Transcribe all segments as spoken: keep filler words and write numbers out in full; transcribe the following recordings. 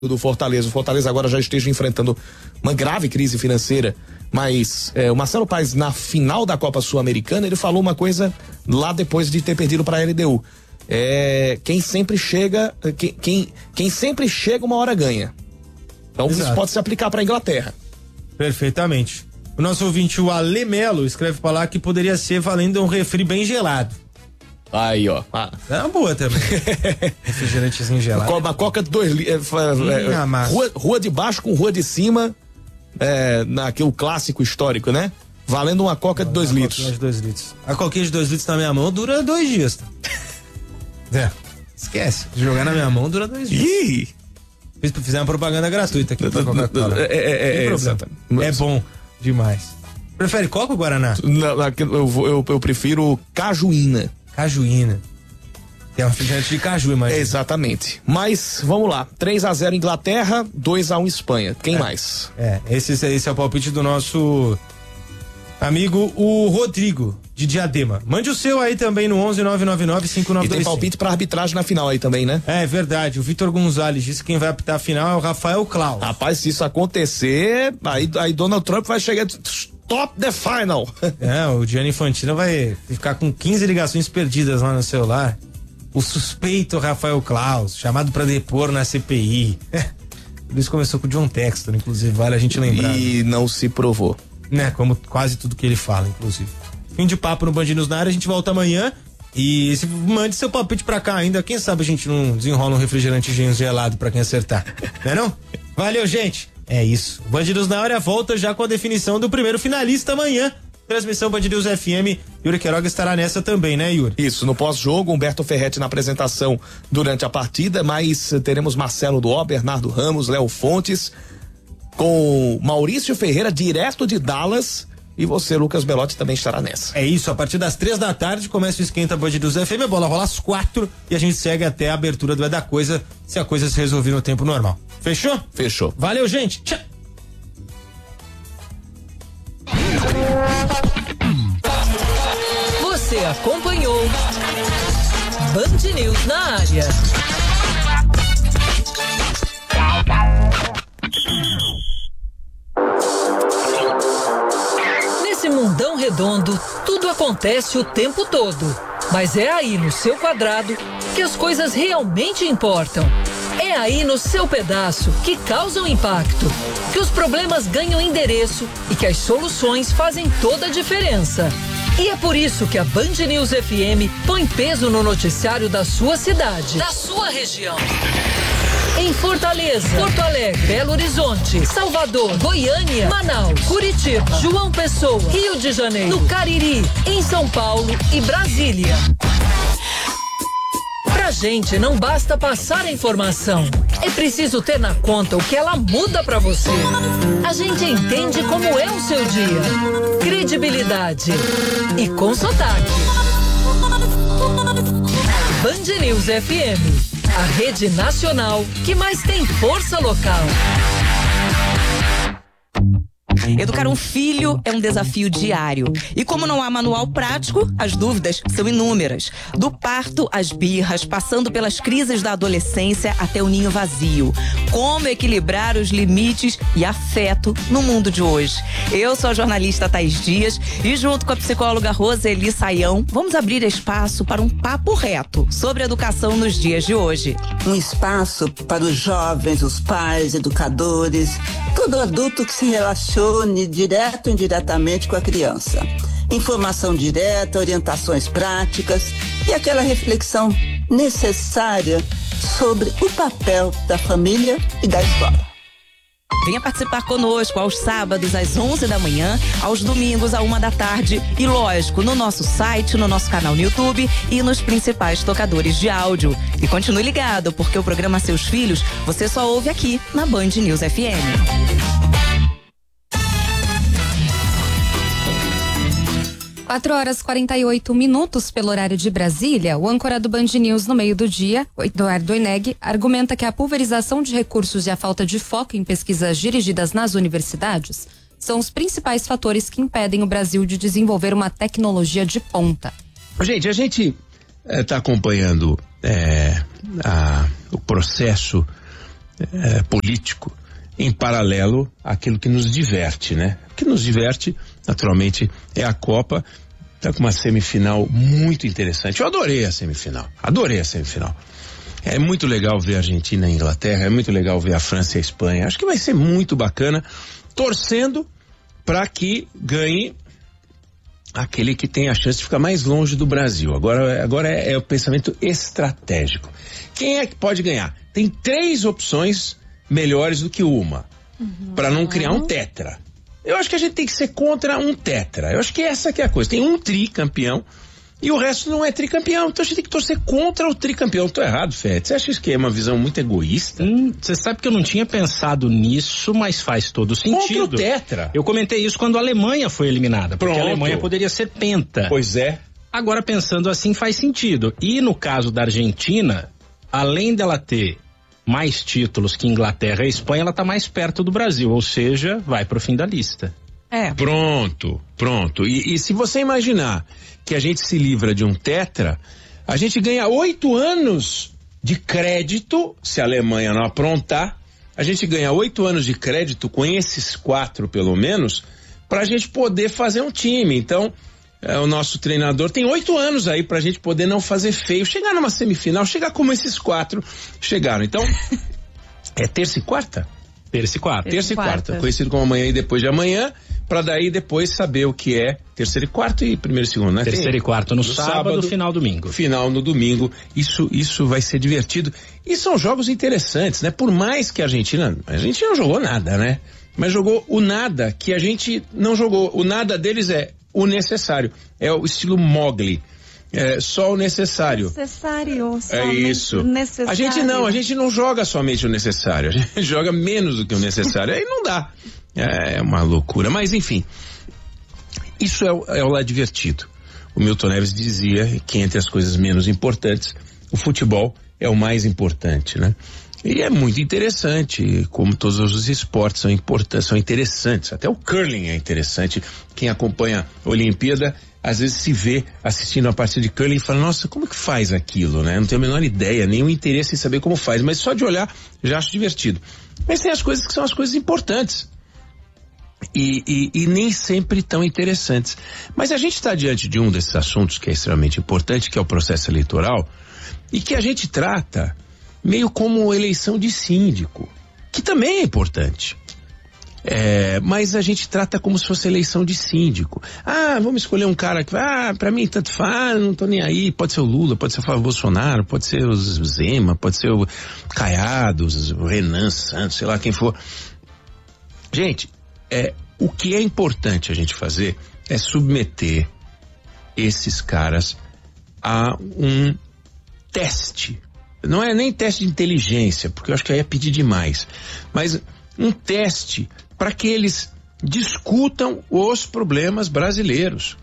do Fortaleza. O Fortaleza agora já esteja enfrentando uma grave crise financeira, mas é, o Marcelo Paes, na final da Copa Sul-Americana, ele falou uma coisa lá depois de ter perdido para a L D U. É, quem sempre chega, quem, quem, quem sempre chega uma hora ganha. Então Exato. Isso pode se aplicar para a Inglaterra. Perfeitamente. O nosso ouvinte, o Ale Melo, escreve para lá que poderia ser valendo um refri bem gelado. Aí, ó. Ah. É uma boa também. Refrigerantezinho gelado. Uma coca de dois litros. É, é, rua, rua de baixo com rua de cima, é, naquele clássico histórico, né? Valendo uma coca de dois litros. De dois litros. A coquinha de dois litros na minha mão dura dois dias. Tá? É. Esquece. Jogar na minha mão dura dois dias. Ih! Fiz, fizer uma propaganda gratuita aqui pra Coca-Cola. É, é, é, é, é bom demais. Prefere Coca ou Guaraná? Não, eu, eu, eu prefiro cajuína. Cajuína. Que é um refrigerante de caju, imagina. Exatamente. Mas, vamos lá. três a zero Inglaterra, dois a um Espanha. Quem é, mais? É, esse, esse é o palpite do nosso amigo, o Rodrigo, de Diadema. Mande o seu aí também no onze nove nove nove cinco nove dois cinco. E tem palpite pra arbitragem na final aí também, né? É verdade. O Vitor Gonzalez disse que quem vai apitar a final é o Rafael Klaus. Rapaz, se isso acontecer, aí, aí Donald Trump vai chegar... Stop the final. É, o Gianni Infantino vai ficar com quinze ligações perdidas lá no celular. O suspeito Rafael Klaus, chamado pra depor na C P I. É, tudo isso começou com o John Textor, inclusive, vale a gente lembrar. E não se provou. Né, como quase tudo que ele fala, inclusive. Fim de papo no Band News na área, a gente volta amanhã. E se mande seu palpite pra cá ainda, quem sabe a gente não desenrola um refrigerante gelado pra quem acertar. Não é não? Valeu, gente! É isso. Band News na área volta já com a definição do primeiro finalista amanhã. Transmissão Band News F M. Yuri Queiroga estará nessa também, né, Yuri? Isso, no pós-jogo, Humberto Ferretti na apresentação durante a partida, mas teremos Marcelo Duó, Bernardo Ramos, Léo Fontes, com Maurício Ferreira, direto de Dallas, e você, Lucas Belotti, também estará nessa. É isso, a partir das três da tarde começa o Esquenta Band News F M, a bola rola às quatro e a gente segue até a abertura do É da Coisa, se a coisa se resolver no tempo normal. Fechou? Fechou. Valeu, gente. Tchau. Você acompanhou Band News na área. Nesse mundão redondo, tudo acontece o tempo todo. Mas é aí no seu quadrado que as coisas realmente importam. É aí no seu pedaço que causam impacto, que os problemas ganham endereço e que as soluções fazem toda a diferença. E é por isso que a Band News F M põe peso no noticiário da sua cidade, da sua região. Em Fortaleza, Porto Alegre, Belo Horizonte, Salvador, Goiânia, Manaus, Curitiba, João Pessoa, Rio de Janeiro, no Cariri, em São Paulo e Brasília. Pra gente não basta passar a informação, é preciso ter na conta o que ela muda pra você. A gente entende como é o seu dia. Credibilidade e com sotaque. Band News F M, a rede nacional que mais tem força local. Educar um filho é um desafio diário. E como não há manual prático, as dúvidas são inúmeras. Do parto às birras, passando pelas crises da adolescência até o ninho vazio. Como equilibrar os limites e afeto no mundo de hoje? Eu sou a jornalista Thaís Dias e junto com a psicóloga Roseli Saião, vamos abrir espaço para um papo reto sobre educação nos dias de hoje. Um espaço para os jovens, os pais, educadores, todo adulto que se relacione direto ou indiretamente com a criança. Informação direta, orientações práticas e aquela reflexão necessária sobre o papel da família e da escola. Venha participar conosco aos sábados às onze da manhã, aos domingos à uma da tarde e, lógico, no nosso site, no nosso canal no YouTube e nos principais tocadores de áudio. E continue ligado, porque o programa Seus Filhos você só ouve aqui na Band News F M. quatro horas e quarenta e oito minutos pelo horário de Brasília. O âncora do Band News no meio do dia, Eduardo Oineg, argumenta que a pulverização de recursos e a falta de foco em pesquisas dirigidas nas universidades são os principais fatores que impedem o Brasil de desenvolver uma tecnologia de ponta. Gente, a gente está é, acompanhando é, a, o processo é, político em paralelo àquilo que nos diverte, né? O que nos diverte, naturalmente, é a Copa. Tá com uma semifinal muito interessante. Eu adorei a semifinal. Adorei a semifinal. É muito legal ver a Argentina e a Inglaterra, é muito legal ver a França e a Espanha. Acho que vai ser muito bacana, torcendo para que ganhe aquele que tem a chance de ficar mais longe do Brasil. Agora, agora é, é o pensamento estratégico. Quem é que pode ganhar? Tem três opções melhores do que uma, uhum. para não criar um tetra. Eu acho que a gente tem que ser contra um tetra. Eu acho que essa que é a coisa. Tem um tricampeão e o resto não é tricampeão. Então a gente tem que torcer contra o tricampeão. Tô errado, Fede? Você acha que é uma visão muito egoísta? Você hum, sabe que eu não tinha pensado nisso, mas faz todo sentido. Contra o tetra. Eu comentei isso quando a Alemanha foi eliminada. Porque Pronto. a Alemanha poderia ser penta. Pois é. Agora, pensando assim, faz sentido. E no caso da Argentina, além dela ter mais títulos que Inglaterra e Espanha, ela tá mais perto do Brasil, ou seja, vai pro fim da lista. É. Pronto, pronto. E, e se você imaginar que a gente se livra de um tetra, a gente ganha oito anos de crédito, se a Alemanha não aprontar, a gente ganha oito anos de crédito com esses quatro, pelo menos, pra gente poder fazer um time. Então, é, o nosso treinador tem oito anos aí pra gente poder não fazer feio, chegar numa semifinal, chegar como esses quatro chegaram. Então, é terça e quarta? Terça e quarta. Terça e quarta, conhecido como amanhã e depois de amanhã, pra daí depois saber o que é terceiro e quarto e primeiro e segundo, né? Terceiro e quarto no, no sábado, sábado, final domingo. Final no domingo, isso, isso vai ser divertido. E são jogos interessantes, né? Por mais que a Argentina, a Argentina não jogou nada, né? Mas jogou o nada que a gente não jogou. O nada deles é o necessário, é o estilo Mogli, é só o necessário. Necessário, é isso. Necessário. A gente não, a gente não joga somente o necessário, a gente joga menos do que o necessário, aí não dá, é uma loucura, mas enfim, isso é o, é o lado divertido. O Milton Neves dizia que entre as coisas menos importantes, o futebol é o mais importante, né? E é muito interessante, como todos os esportes são importantes, são interessantes. Até o curling é interessante. Quem acompanha a Olimpíada, às vezes se vê assistindo a partida de curling e fala, nossa, como que faz aquilo, né? Não tenho a menor ideia, nenhum interesse em saber como faz, mas só de olhar já acho divertido. Mas tem as coisas que são as coisas importantes. E, e, e nem sempre tão interessantes. Mas a gente está diante de um desses assuntos que é extremamente importante, que é o processo eleitoral, e que a gente trata meio como eleição de síndico, que também é importante. É, mas a gente trata como se fosse eleição de síndico. Ah, vamos escolher um cara que, ah, pra mim tanto faz, não tô nem aí, pode ser o Lula, pode ser o Flávio Bolsonaro, pode ser o Zema, pode ser o Caiado, o Renan Santos, sei lá quem for. Gente, é, o que é importante a gente fazer é submeter esses caras a um teste. Não é nem teste de inteligência, porque eu acho que aí é pedir demais, mas um teste para que eles discutam os problemas brasileiros.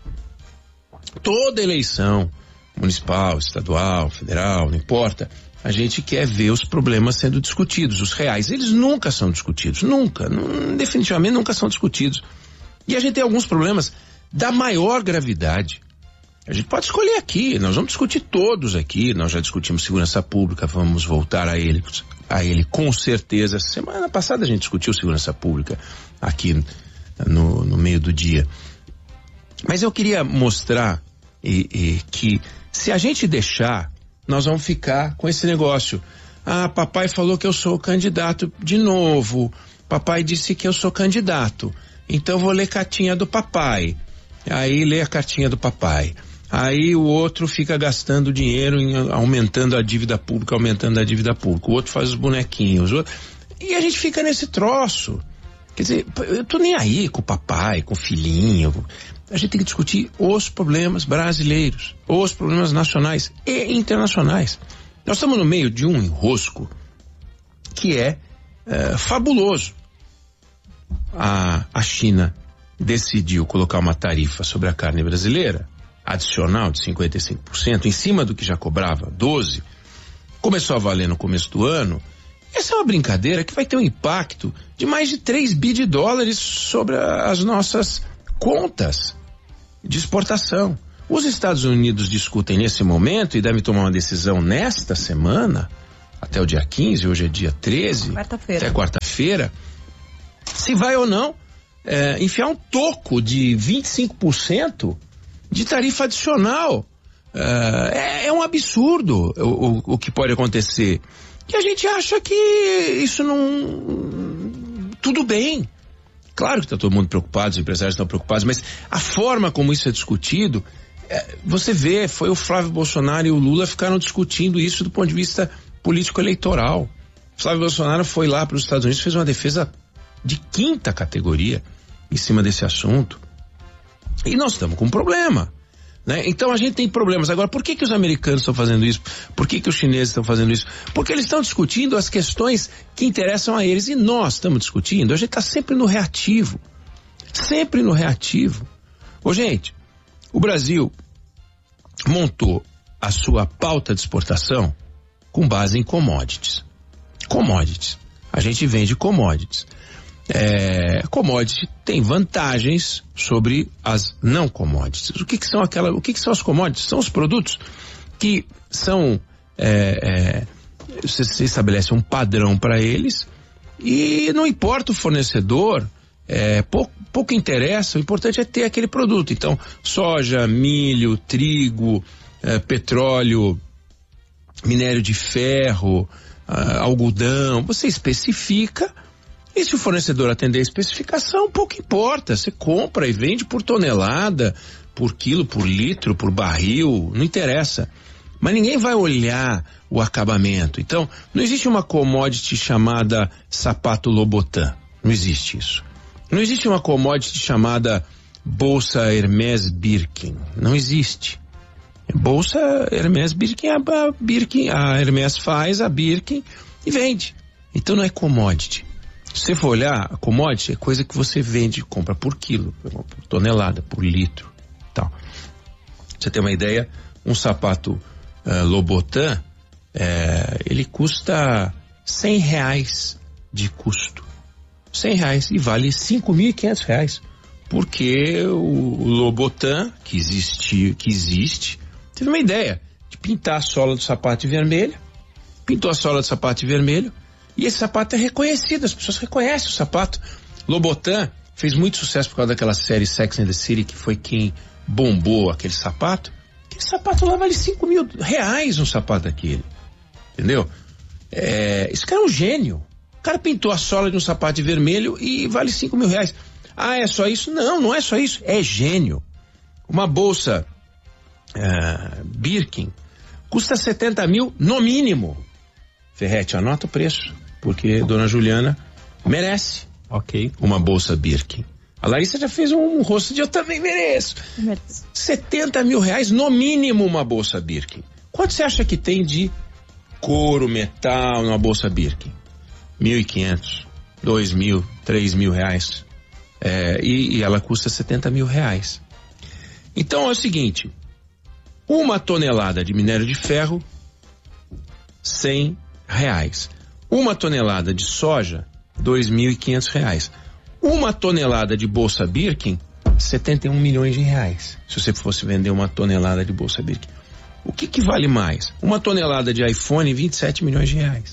Toda eleição, municipal, estadual, federal, não importa, a gente quer ver os problemas sendo discutidos, os reais. Eles nunca são discutidos, nunca, não, definitivamente nunca são discutidos. E a gente tem alguns problemas da maior gravidade. A gente pode escolher aqui, nós vamos discutir todos aqui, nós já discutimos segurança pública, vamos voltar a ele, a ele com certeza. Semana passada a gente discutiu segurança pública aqui no, no meio do dia. Mas eu queria mostrar e, e, que se a gente deixar, nós vamos ficar com esse negócio. Ah, papai falou que eu sou candidato de novo, papai disse que eu sou candidato, então eu vou ler cartinha do papai. Aí lê a cartinha do papai. Aí o outro fica gastando dinheiro, em, aumentando a dívida pública, aumentando a dívida pública. O outro faz os bonequinhos. O outro... E a gente fica nesse troço. Quer dizer, eu tô nem aí com o papai, com o filhinho. A gente tem que discutir os problemas brasileiros, os problemas nacionais e internacionais. Nós estamos no meio de um enrosco que é, é fabuloso. A, a China decidiu colocar uma tarifa sobre a carne brasileira, adicional de cinquenta e cinco por cento, em cima do que já cobrava doze por cento, começou a valer no começo do ano. Essa é uma brincadeira que vai ter um impacto de mais de três bilhões de dólares sobre a, as nossas contas de exportação. Os Estados Unidos discutem nesse momento e devem tomar uma decisão nesta semana até o dia quinze, hoje é dia treze, quarta-feira. até quarta-feira, se vai ou não é, enfiar um toco de vinte e cinco por cento de tarifa adicional. É, é um absurdo o, o, o que pode acontecer. E a gente acha que isso não... tudo bem. Claro que está todo mundo preocupado, os empresários estão preocupados, mas a forma como isso é discutido, é, você vê, foi o Flávio Bolsonaro e o Lula ficaram discutindo isso do ponto de vista político-eleitoral. Flávio Bolsonaro foi lá para os Estados Unidos e fez uma defesa de quinta categoria em cima desse assunto. E nós estamos com um problema, né? Então a gente tem problemas. Agora, por que que os americanos estão fazendo isso? Por que que os chineses estão fazendo isso? Porque eles estão discutindo as questões que interessam a eles e nós estamos discutindo. A gente está sempre no reativo. Sempre no reativo. Ô, gente, o Brasil montou a sua pauta de exportação com base em commodities. Commodities. A gente vende commodities. É, commodity tem vantagens sobre as não commodities. O que que são aquela, o que que são as commodities? São os produtos que são, é, é, você, você estabelece um padrão para eles e não importa o fornecedor, é, pouco, pouco interessa, o importante é ter aquele produto. Então, soja, milho, trigo, é, petróleo, minério de ferro, ah, algodão, você especifica. E se o fornecedor atender a especificação, pouco importa. Você compra e vende por tonelada, por quilo, por litro, por barril, não interessa. Mas ninguém vai olhar o acabamento. Então, não existe uma commodity chamada sapato Lobotan. Não existe isso. Não existe uma commodity chamada bolsa Hermès Birkin. Não existe. Bolsa Hermès Birkin, a Birkin, a Hermès faz a Birkin e vende. Então não é commodity. Se você for olhar, a commodity é coisa que você vende, compra por quilo, por tonelada, por litro, tal. Pra você ter uma ideia, um sapato uh, Lobotan, é, ele custa cem reais de custo. cem reais e vale cinco mil e quinhentos reais. Porque o, o Lobotan, que existe, que existe, teve uma ideia de pintar a sola do sapato de vermelho, pintou a sola do sapato de vermelho, e esse sapato é reconhecido, as pessoas reconhecem o sapato. Lobotan fez muito sucesso por causa daquela série Sex and the City, que foi quem bombou aquele sapato. Aquele sapato lá vale cinco mil reais um sapato daquele. Entendeu? É, esse cara é um gênio. O cara pintou a sola de um sapato de vermelho e vale cinco mil reais. Ah, é só isso? Não, não é só isso. É gênio. Uma bolsa uh, Birkin custa setenta mil no mínimo. Ferretti, anota o preço, porque Dona Juliana merece. Ok. Uma bolsa Birkin. A Larissa já fez um, um rosto de eu também mereço. Mereço. setenta mil reais no mínimo uma bolsa Birkin. Quanto você acha que tem de couro, metal numa bolsa Birkin? Mil e quinhentos, dois mil, três mil reais. É, e, e ela custa setenta mil reais. Então é o seguinte: uma tonelada de minério de ferro, cem reais. Uma tonelada de soja, dois mil e quinhentos reais. Uma tonelada de bolsa Birkin, setenta e um milhões de reais. Se você fosse vender uma tonelada de bolsa Birkin. O que que vale mais? Uma tonelada de iPhone, vinte e sete milhões de reais.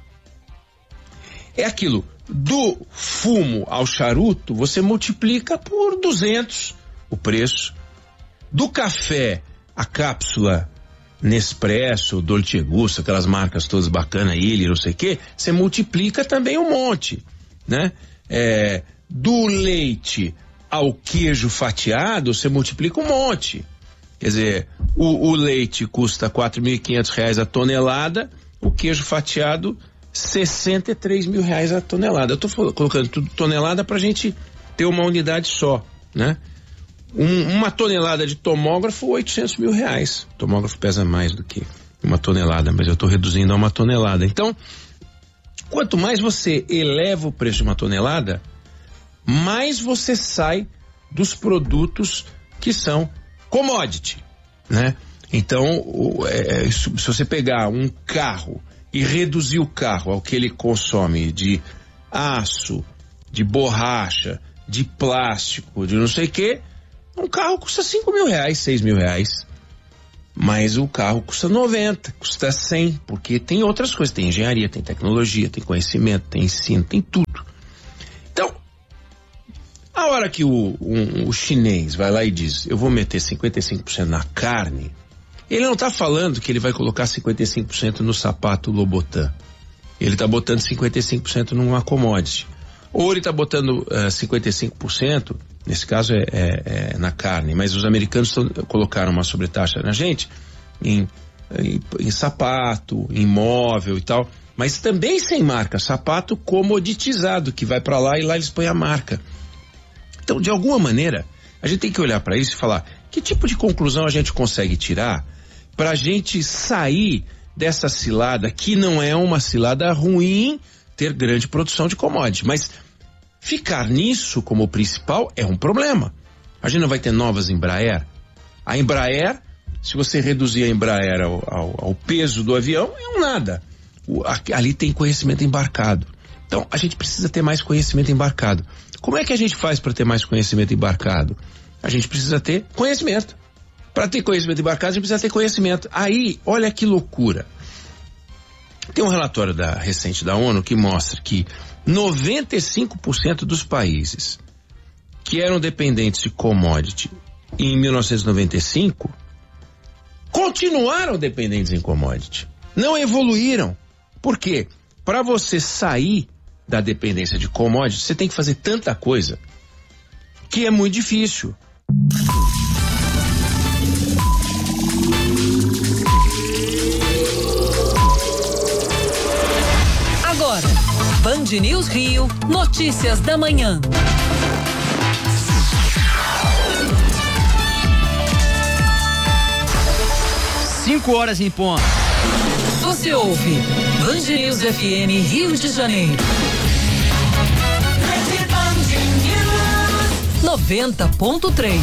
É aquilo, do fumo ao charuto, você multiplica por duzentos o preço. Do café, a cápsula Nespresso, Dolce Gusto, aquelas marcas todas bacanas, Ilha, não sei o quê, você multiplica também um monte, né? É, do leite ao queijo fatiado, você multiplica um monte. Quer dizer, o, o leite custa quatro mil e quinhentos reais a tonelada, o queijo fatiado sessenta e três mil reais a tonelada. Eu tô colocando tudo tonelada pra gente ter uma unidade só, né? Um, uma tonelada de tomógrafo, oitocentos mil reais. O tomógrafo pesa mais do que uma tonelada, mas eu tô reduzindo a uma tonelada. Então, quanto mais você eleva o preço de uma tonelada, mais você sai dos produtos que são commodity, né? Então, o, é, se você pegar um carro e reduzir o carro ao que ele consome de aço, de borracha, de plástico, de não sei o quê, um carro custa cinco mil reais, seis mil reais. mas o carro custa noventa, custa cem, porque tem outras coisas, tem engenharia, tem tecnologia, tem conhecimento, tem ensino, tem tudo. Então, a hora que o, um, o chinês vai lá e diz, eu vou meter cinquenta e cinco por cento na carne, ele não está falando que ele vai colocar cinquenta e cinco por cento no sapato Lobotan. Ele está botando cinquenta e cinco por cento numa commodity. Ou ele está botando uh, cinquenta e cinco por cento, nesse caso é, é, é na carne, mas os americanos tão, colocaram uma sobretaxa na gente em, em, em sapato, em móvel e tal, mas também sem marca, sapato comoditizado, que vai para lá e lá eles põem a marca. Então, de alguma maneira, a gente tem que olhar para isso e falar, que tipo de conclusão a gente consegue tirar para a gente sair dessa cilada, que não é uma cilada ruim ter grande produção de commodity, mas ficar nisso como principal é um problema. A gente não vai ter novas Embraer? A Embraer, se você reduzir a Embraer ao, ao, ao peso do avião, é um nada. O, a, ali tem conhecimento embarcado. Então, a gente precisa ter mais conhecimento embarcado. Como é que a gente faz para ter mais conhecimento embarcado? A gente precisa ter conhecimento. Para ter conhecimento embarcado, a gente precisa ter conhecimento. Aí, olha que loucura. Tem um relatório da, recente da ONU que mostra que noventa e cinco por cento dos países que eram dependentes de commodity em mil novecentos e noventa e cinco continuaram dependentes em commodity. Não evoluíram. Por quê? Para você sair da dependência de commodity, você tem que fazer tanta coisa que é muito difícil. Agora, Band News Rio, notícias da manhã. Cinco horas em ponto. Você ouve Band News F M Rio de Janeiro. noventa ponto três.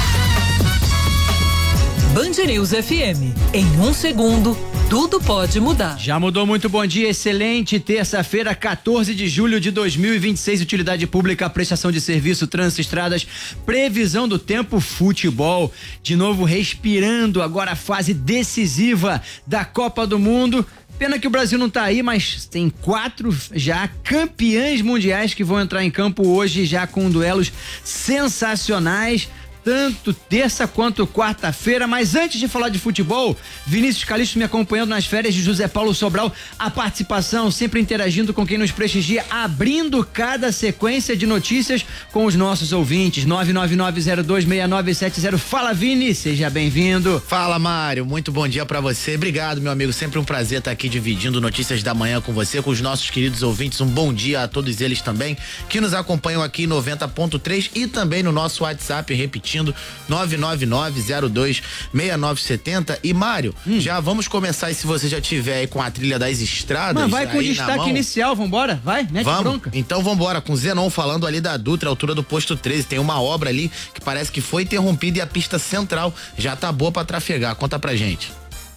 Band News F M. Em um segundo, tudo pode mudar. Já mudou muito, bom dia, excelente terça-feira, quatorze de julho de dois mil e vinte e seis, utilidade pública, prestação de serviço, trânsito, estradas, previsão do tempo, futebol, de novo respirando agora a fase decisiva da Copa do Mundo. Pena que o Brasil não tá aí, mas tem quatro já campeãs mundiais que vão entrar em campo hoje já com duelos sensacionais. Tanto terça quanto quarta-feira, mas antes de falar de futebol, Vinícius Calixto me acompanhando nas férias de José Paulo Sobral, a participação sempre interagindo com quem nos prestigia, abrindo cada sequência de notícias com os nossos ouvintes, nove nove nove zero dois seis nove sete zero. Fala, Vini, seja bem-vindo. Fala, Mário, muito bom dia pra você, obrigado, meu amigo, sempre um prazer estar aqui dividindo notícias da manhã com você, com os nossos queridos ouvintes, um bom dia a todos eles também, que nos acompanham aqui em noventa ponto três e também no nosso WhatsApp, repetindo, nove nove nove zero dois seis nove sete zero. E Mário, hum. já vamos começar aí, se você já tiver aí com a trilha das estradas. Mas vai com o destaque inicial, vambora, vai, mete vamos. Bronca. Então vambora, com o Zenon falando ali da Dutra, altura do posto treze, tem uma obra ali que parece que foi interrompida e a pista central já tá boa pra trafegar, conta pra gente.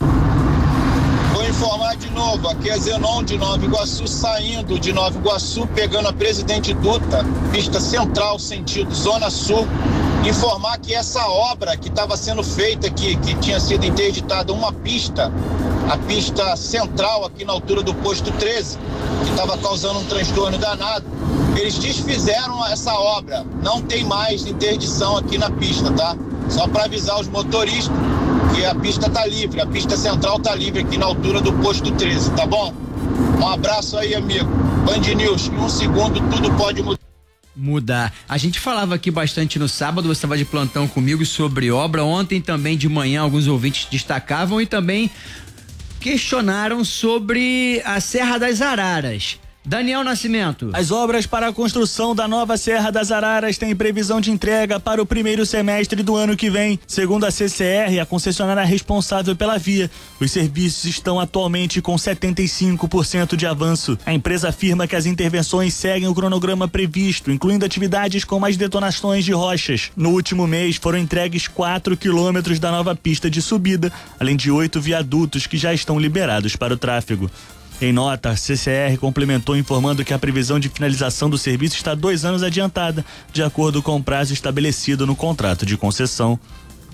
Vou informar de novo, aqui é Zenon de Nova Iguaçu, saindo de Nova Iguaçu, pegando a Presidente Dutra, pista central, sentido Zona Sul. Informar que essa obra que estava sendo feita aqui, que tinha sido interditada uma pista, a pista central aqui na altura do posto treze, que estava causando um transtorno danado, eles desfizeram essa obra, não tem mais interdição aqui na pista, tá? Só para avisar os motoristas que a pista tá livre, a pista central tá livre aqui na altura do posto treze, tá bom? Um abraço aí, amigo. Band News, em um segundo tudo pode mudar. Mudar. A gente falava aqui bastante no sábado, você estava de plantão comigo sobre obra. Ontem também de manhã alguns ouvintes destacavam e também questionaram sobre a Serra das Araras. Daniel Nascimento. As obras para a construção da nova Serra das Araras têm previsão de entrega para o primeiro semestre do ano que vem. Segundo a C C R, a concessionária responsável pela via, os serviços estão atualmente com setenta e cinco por cento de avanço. A empresa afirma que as intervenções seguem o cronograma previsto, incluindo atividades como as detonações de rochas. No último mês foram entregues quatro quilômetros da nova pista de subida, além de oito viadutos que já estão liberados para o tráfego. Em nota, a C C R complementou informando que a previsão de finalização do serviço está dois anos adiantada, de acordo com o prazo estabelecido no contrato de concessão.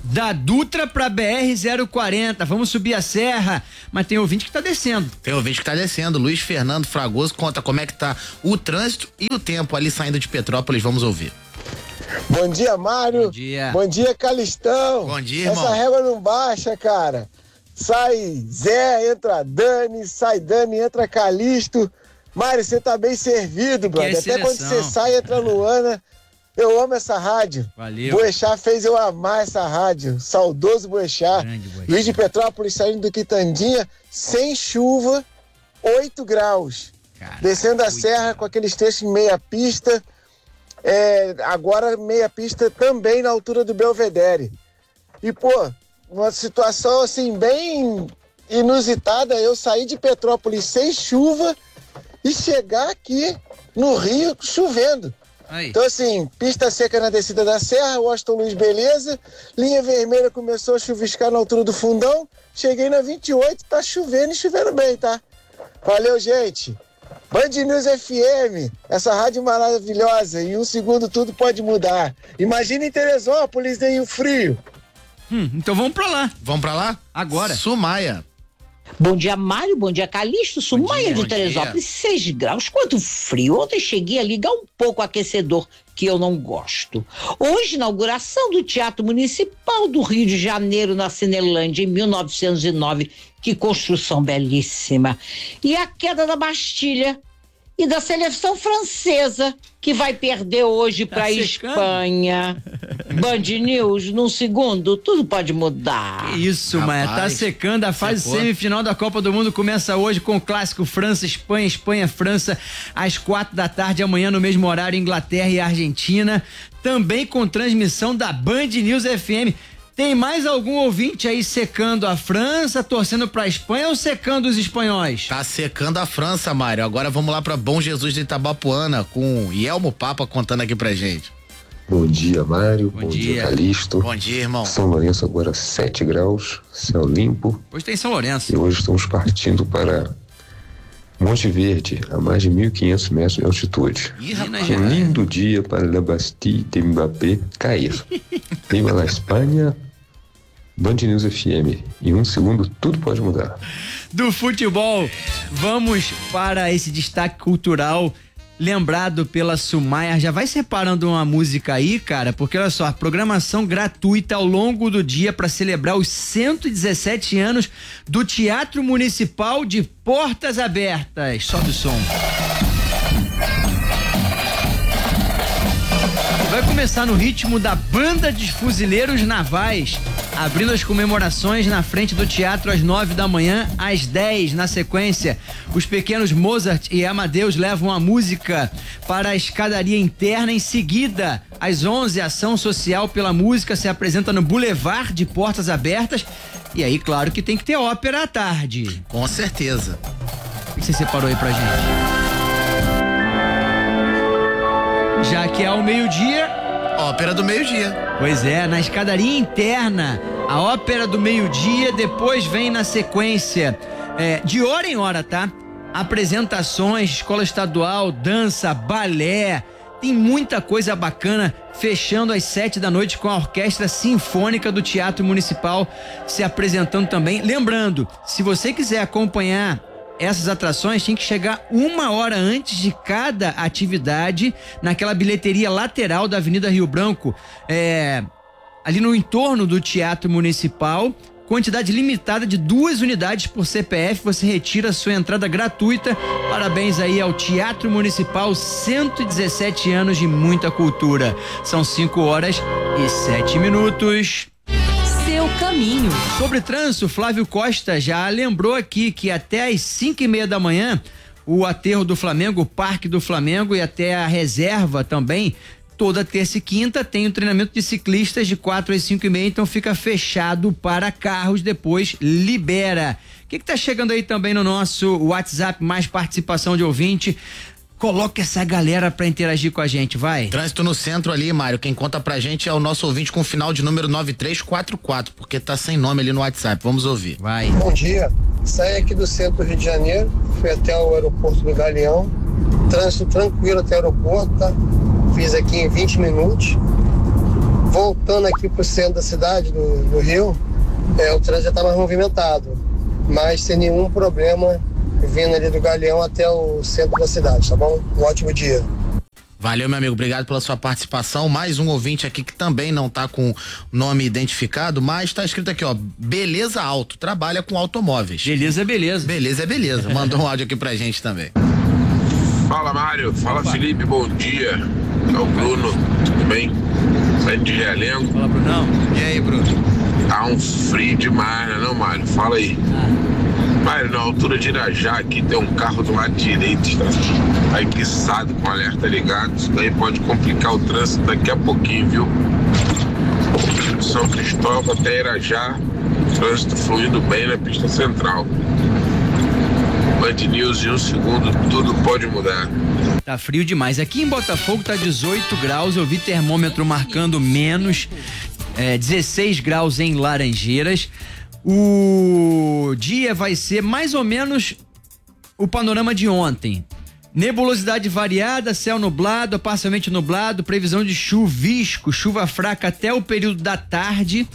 Da Dutra pra B R zero quarenta, vamos subir a serra, mas tem ouvinte que tá descendo. Tem ouvinte que tá descendo, Luiz Fernando Fragoso conta como é que tá o trânsito e o tempo ali saindo de Petrópolis, vamos ouvir. Bom dia, Mário. Bom dia. Bom dia, Calistão. Bom dia, irmão. Essa régua não baixa, cara. Sai Zé, entra Dani, sai Dani, entra Calisto. Mário, você tá bem servido, brother. é Até quando você sai, entra Luana. Eu amo essa rádio. Valeu. Boechat fez eu amar essa rádio. Saudoso Boechat. Luiz de Petrópolis saindo do Quitandinha, sem chuva, oito graus. Caraca, descendo a serra com aqueles trechos em meia pista. É, agora meia pista também na altura do Belvedere. E, pô, uma situação assim bem inusitada, eu saí de Petrópolis sem chuva e chegar aqui no Rio chovendo. Aí. Então, assim, pista seca na descida da serra, Washington Luiz, beleza. Linha vermelha começou a chuviscar na altura do Fundão. Cheguei na vinte e oito, tá chovendo e chovendo bem, tá? Valeu, gente. Band News F M, essa rádio maravilhosa. Em um segundo tudo pode mudar. Imagina em Teresópolis, em o frio. Hum, então vamos pra lá. Vamos pra lá? Agora. Sumaia. Bom dia, Mário. Bom dia, Calixto. Sumaia de Teresópolis, seis graus. Quanto frio. Ontem cheguei a ligar um pouco o aquecedor, que eu não gosto. Hoje, inauguração do Teatro Municipal do Rio de Janeiro, na Cinelândia, em mil novecentos e nove. Que construção belíssima. E a queda da Bastilha e da seleção francesa, que vai perder hoje Tá para a Espanha. Band News, num segundo, tudo pode mudar. Que isso, Maia, tá secando. A fase secou. semifinal da Copa do Mundo começa hoje com o clássico França-Espanha, Espanha-França, às quatro da tarde, amanhã no mesmo horário, Inglaterra e Argentina, também com transmissão da Band News F M. Tem mais algum ouvinte aí secando a França, torcendo pra Espanha ou secando os espanhóis? Tá secando a França, Mário. Agora vamos lá pra Bom Jesus de Itabapuana, com Yelmo Papa contando aqui pra gente. Bom dia, Mário. Bom, Bom dia. dia. Calixto. Bom dia, irmão. São Lourenço agora sete graus, céu limpo. Hoje tem São Lourenço. E hoje estamos partindo para Monte Verde, a mais de mil e quinhentos metros de altitude. Ih, rapaz. Um lindo dia para La Bastille de Mbappé cair. Viva la Espanha, Band News F M. Em um segundo tudo pode mudar. Do futebol, vamos para esse destaque cultural lembrado pela Sumaia. Já vai separando uma música aí, cara, porque olha só, programação gratuita ao longo do dia para celebrar os cento e dezessete anos do Teatro Municipal de Portas Abertas. Sobe o som. Vai começar no ritmo da Banda de Fuzileiros Navais, abrindo as comemorações na frente do teatro às nove da manhã, às dez na sequência. Os pequenos Mozart e Amadeus levam a música para a escadaria interna. Em seguida, às onze, a ação social pela música se apresenta no Boulevard de Portas Abertas. E aí, claro que tem que ter ópera à tarde. Com certeza. O que você separou aí pra gente? Já que é ao meio-dia... Ópera do meio-dia. Pois é, na escadaria interna, a ópera do meio-dia, depois vem na sequência, é, de hora em hora, tá? Apresentações, escola estadual, dança, balé, tem muita coisa bacana, fechando às sete da noite com a Orquestra Sinfônica do Teatro Municipal se apresentando também. Lembrando, se você quiser acompanhar essas atrações, tem que chegar uma hora antes de cada atividade naquela bilheteria lateral da Avenida Rio Branco, é, ali no entorno do Teatro Municipal. Quantidade limitada de duas unidades por C P F, você retira a sua entrada gratuita. Parabéns aí ao Teatro Municipal, cento e dezessete anos de muita cultura. São cinco horas e sete minutos. Seu caminho. Sobre trânsito, Flávio Costa já lembrou aqui que até às cinco e meia da manhã, o aterro do Flamengo, o Parque do Flamengo e até a reserva também, toda terça e quinta tem o treinamento de ciclistas de quatro às cinco e meia, então fica fechado para carros, depois libera. O que que tá chegando aí também no nosso WhatsApp, mais participação de ouvinte? Coloca essa galera pra interagir com a gente, vai. Trânsito no centro ali, Mário. Quem conta pra gente é o nosso ouvinte com final de número nove três quatro quatro, porque tá sem nome ali no WhatsApp. Vamos ouvir. Vai. Bom dia. Saí aqui do centro do Rio de Janeiro, fui até o aeroporto do Galeão. Trânsito tranquilo até o aeroporto, tá? Fiz aqui em vinte minutos. voltando aqui pro centro da cidade, do, do Rio, é, o trânsito já tá mais movimentado, mas sem nenhum problema vindo ali do Galeão até o centro da cidade, tá bom? Um ótimo dia. Valeu, meu amigo, obrigado pela sua participação. Mais um ouvinte aqui que também não tá com nome identificado, mas tá escrito aqui, ó, Beleza Auto, trabalha com automóveis. Beleza é beleza. Beleza é beleza. Mandou um áudio aqui pra gente também. Fala, Mário. Fala, Opa. Felipe, bom dia. É o Bruno, tudo bem? Saindo de Realengo. Fala, Brunão. E aí, Bruno? Tá um frio demais, né, não, Mário? Fala aí. Ah. Mário, na altura de Irajá, aqui tem um carro do lado direito, tá enguiçado com alerta ligado. Isso daí pode complicar o trânsito daqui a pouquinho, viu? São Cristóvão até Irajá, trânsito fluindo bem na pista central. Band News em um segundo, tudo pode mudar. Tá frio demais. Aqui em Botafogo tá dezoito graus, eu vi termômetro marcando menos, é, dezesseis graus em Laranjeiras. O dia vai ser mais ou menos o panorama de ontem. Nebulosidade variada, céu nublado, parcialmente nublado, previsão de chuvisco, chuva fraca até o período da tarde.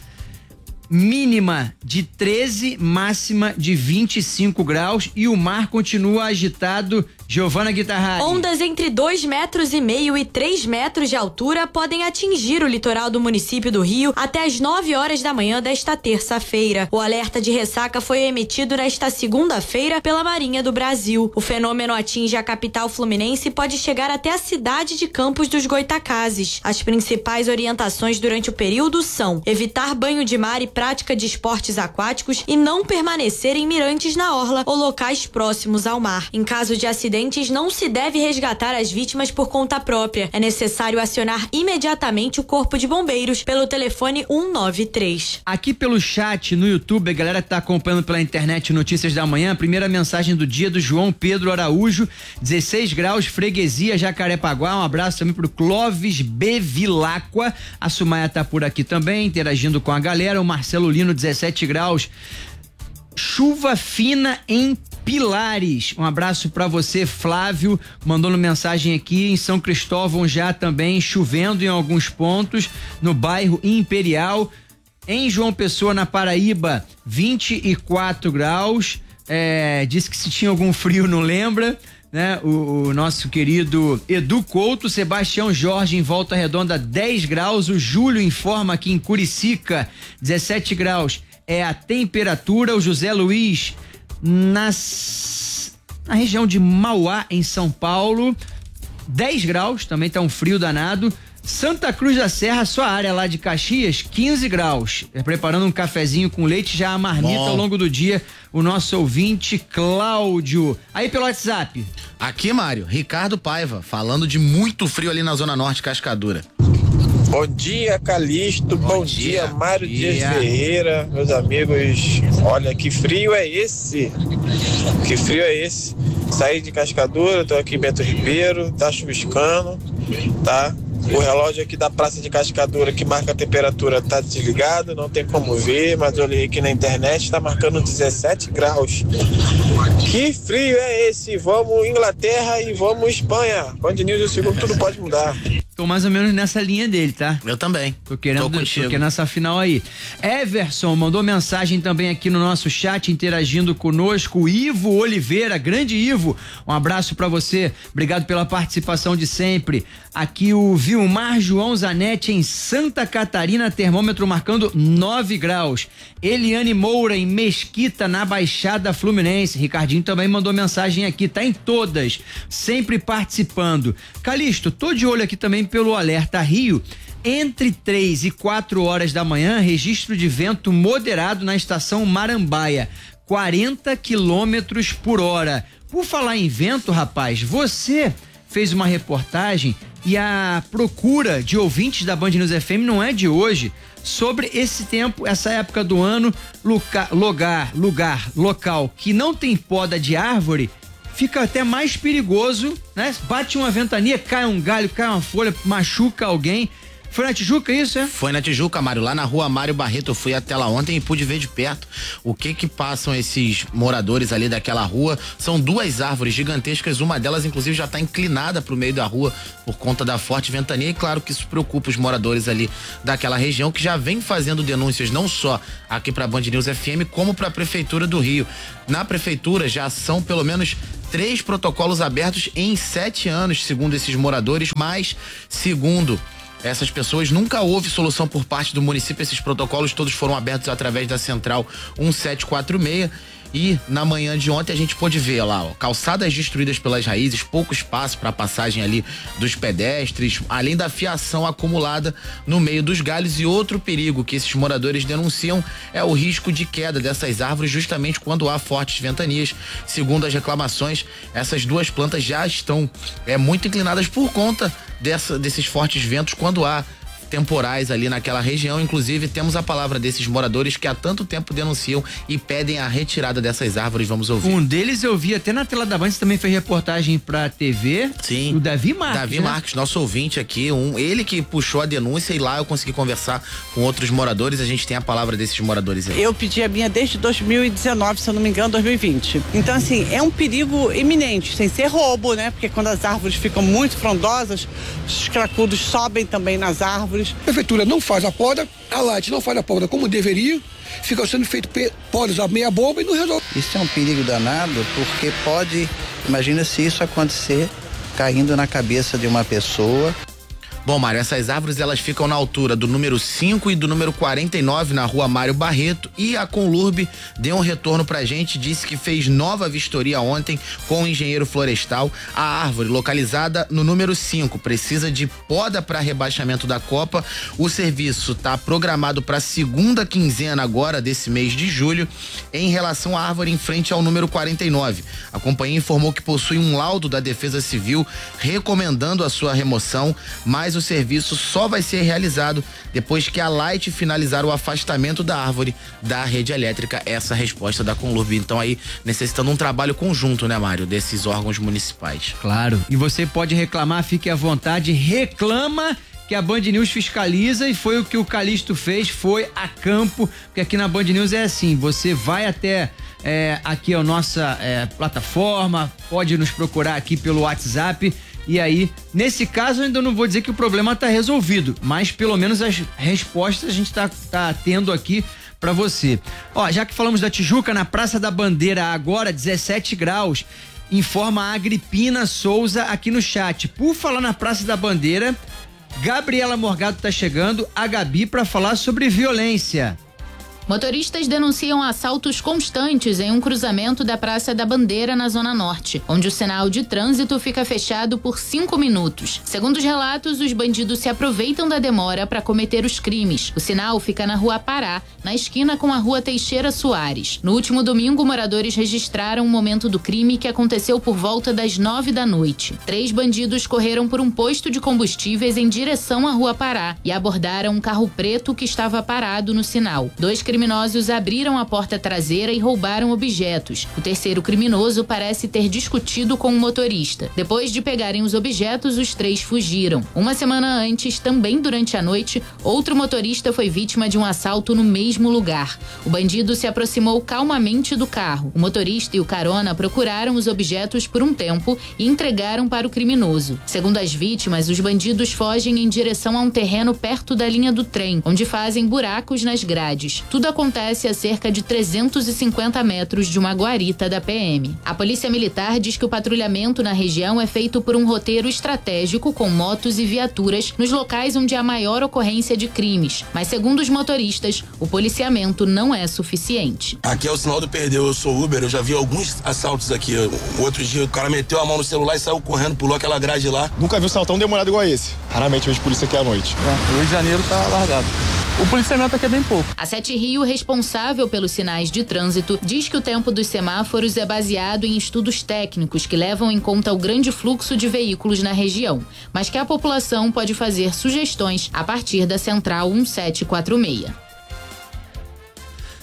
Mínima de treze, máxima de vinte e cinco graus e o mar continua agitado. Giovana Guitarrari. Ondas entre dois metros e meio e três metros de altura podem atingir o litoral do município do Rio até as nove horas da manhã desta terça-feira. O alerta de ressaca foi emitido nesta segunda-feira pela Marinha do Brasil. O fenômeno atinge a capital fluminense e pode chegar até a cidade de Campos dos Goitacazes. As principais orientações durante o período são evitar banho de mar e prática de esportes aquáticos e não permanecer em mirantes na orla ou locais próximos ao mar. Em caso de acidente, não se deve resgatar as vítimas por conta própria. É necessário acionar imediatamente o Corpo de Bombeiros pelo telefone um nove três. Aqui pelo chat no YouTube, a galera que tá acompanhando pela internet Notícias da Manhã, a primeira mensagem do dia do João Pedro Araújo, dezesseis graus, Freguesia, Jacarepaguá. Um abraço também pro Clóvis Bevilacqua. A Sumaia tá por aqui também, interagindo com a galera. O Marcelo Lino, dezessete graus. Chuva fina em Pilares. Um abraço pra você, Flávio, mandando mensagem aqui. Em São Cristóvão já também chovendo em alguns pontos, no bairro Imperial. Em João Pessoa, na Paraíba, vinte e quatro graus. É, disse que se tinha algum frio, não lembra, né? O, o nosso querido Edu Couto. Sebastião Jorge em Volta Redonda, dez graus. O Júlio informa aqui em Curicica, dezessete graus é a temperatura. O José Luiz nas, na região de Mauá, em São Paulo, dez graus, também tá um frio danado. Santa Cruz da Serra, sua área lá de Caxias, quinze graus. Preparando um cafezinho com leite, já a marmita Bom. Ao longo do dia, o nosso ouvinte Cláudio. Aí pelo WhatsApp. Aqui, Mário, Ricardo Paiva, falando de muito frio ali na Zona Norte, Cascadura. Bom dia, Calixto. Bom, Bom dia, dia, Mário dia. Dias Ferreira, meus amigos. Olha, que frio é esse? Que frio é esse? Saí de Cascadura, tô aqui em Bento Ribeiro, tá chuviscando, tá? O relógio aqui da Praça de Cascadura, que marca a temperatura, tá desligado, não tem como ver, mas eu olhei aqui na internet, tá marcando dezessete graus. Que frio é esse? Vamos Inglaterra e vamos Espanha. Band News, o segundo, tudo pode mudar. Tô mais ou menos nessa linha dele, tá? Eu também. Tô querendo, tô, tô querendo nessa final aí. Everson mandou mensagem também aqui no nosso chat, interagindo conosco. O Ivo Oliveira, grande Ivo, um abraço pra você. Obrigado pela participação de sempre. Aqui o Vilmar João Zanetti em Santa Catarina, termômetro marcando nove graus. Eliane Moura em Mesquita, na Baixada Fluminense. Ricardinho também mandou mensagem aqui, tá em todas, sempre participando. Calixto, tô de olho aqui também pelo Alerta Rio. Entre três e quatro horas da manhã, registro de vento moderado na estação Marambaia, quarenta quilômetros por hora. Por falar em vento, rapaz, você fez uma reportagem e a procura de ouvintes da Band News F M não é de hoje, sobre esse tempo, essa época do ano, lugar, lugar, lugar, local que não tem poda de árvore, fica até mais perigoso, né? Bate uma ventania, cai um galho, cai uma folha, machuca alguém, Foi na Tijuca isso, é? Foi na Tijuca, Mário, lá na rua Mário Barreto. Eu fui até lá ontem e pude ver de perto o que que passam esses moradores ali daquela rua. São duas árvores gigantescas, uma delas inclusive já está inclinada pro meio da rua por conta da forte ventania, e claro que isso preocupa os moradores ali daquela região, que já vem fazendo denúncias não só aqui pra Band News F M, como pra Prefeitura do Rio. Na Prefeitura já são pelo menos três protocolos abertos em sete anos, segundo esses moradores, mas segundo essas pessoas, nunca houve solução por parte do município. Esses protocolos todos foram abertos através da central um sete quatro seis. E na manhã de ontem a gente pôde ver lá, ó, calçadas destruídas pelas raízes, pouco espaço para passagem ali dos pedestres, além da fiação acumulada no meio dos galhos. E outro perigo que esses moradores denunciam é o risco de queda dessas árvores justamente quando há fortes ventanias. Segundo as reclamações, essas duas plantas já estão é, muito inclinadas por conta dessa, desses fortes ventos quando há temporais ali naquela região. Inclusive temos a palavra desses moradores que há tanto tempo denunciam e pedem a retirada dessas árvores. Vamos ouvir. Um deles eu vi até na tela da Band, também fez reportagem pra T V. Sim. O Davi Marques. Davi né? Marques, nosso ouvinte aqui, um, ele que puxou a denúncia, e lá eu consegui conversar com outros moradores. A gente tem a palavra desses moradores aí. Eu pedi a minha desde dois mil e dezenove, se eu não me engano, dois mil e vinte. Então, assim, é um perigo iminente, sem ser roubo, né? Porque quando as árvores ficam muito frondosas, os cracudos sobem também nas árvores. A prefeitura não faz a poda, a Light não faz a poda como deveria, fica sendo feito podas a meia bomba e não resolve. Isso é um perigo danado, porque pode, imagina se isso acontecer caindo na cabeça de uma pessoa. Bom, Mário, essas árvores elas ficam na altura do número cinco e do número quarenta e nove na rua Mário Barreto, e a Conlurb deu um retorno pra gente, disse que fez nova vistoria ontem com o engenheiro florestal. A árvore localizada no número cinco precisa de poda para rebaixamento da copa. O serviço está programado para segunda quinzena agora desse mês de julho. Em relação à árvore em frente ao número quarenta e nove, a companhia informou que possui um laudo da Defesa Civil recomendando a sua remoção, mas o serviço só vai ser realizado depois que a Light finalizar o afastamento da árvore da rede elétrica. Essa resposta da Conlurb. Então aí necessitando um trabalho conjunto, né, Mário, desses órgãos municipais. Claro, e você pode reclamar, fique à vontade, reclama que a Band News fiscaliza, e foi o que o Calixto fez, foi a campo, porque aqui na Band News é assim, você vai até é, aqui a nossa é, plataforma, pode nos procurar aqui pelo WhatsApp. E aí, nesse caso, eu ainda não vou dizer que o problema está resolvido, mas pelo menos as respostas a gente está tá tendo aqui para você. Ó, já que falamos da Tijuca, na Praça da Bandeira agora dezessete graus, informa a Agripina Souza aqui no chat. Por falar na Praça da Bandeira, Gabriela Morgado tá chegando, a Gabi, para falar sobre violência. Motoristas denunciam assaltos constantes em um cruzamento da Praça da Bandeira, na Zona Norte, onde o sinal de trânsito fica fechado por cinco minutos. Segundo os relatos, os bandidos se aproveitam da demora para cometer os crimes. O sinal fica na Rua Pará, na esquina com a Rua Teixeira Soares. No último domingo, moradores registraram o momento do crime, que aconteceu por volta das nove da noite. Três bandidos correram por um posto de combustíveis em direção à Rua Pará e abordaram um carro preto que estava parado no sinal. Dois criminosos abriram a porta traseira e roubaram objetos. O terceiro criminoso parece ter discutido com o motorista. Depois de pegarem os objetos, os três fugiram. Uma semana antes, também durante a noite, outro motorista foi vítima de um assalto no mesmo lugar. O bandido se aproximou calmamente do carro. O motorista e o carona procuraram os objetos por um tempo e entregaram para o criminoso. Segundo as vítimas, os bandidos fogem em direção a um terreno perto da linha do trem, onde fazem buracos nas grades. Tudo acontece a cerca de trezentos e cinquenta metros de uma guarita da P M. A Polícia Militar diz que o patrulhamento na região é feito por um roteiro estratégico com motos e viaturas nos locais onde há maior ocorrência de crimes. Mas, segundo os motoristas, o policiamento não é suficiente. Aqui é o sinal do perdeu, eu sou Uber, eu já vi alguns assaltos aqui. O outro dia o cara meteu a mão no celular e saiu correndo, pulou aquela grade lá. Nunca vi um assalto tão demorado igual esse. Raramente vejo polícia aqui à noite. É, o Rio de Janeiro tá largado. O policiamento aqui é bem pouco. A Sete Rio, responsável pelos sinais de trânsito, diz que o tempo dos semáforos é baseado em estudos técnicos que levam em conta o grande fluxo de veículos na região, mas que a população pode fazer sugestões a partir da Central um sete quatro seis.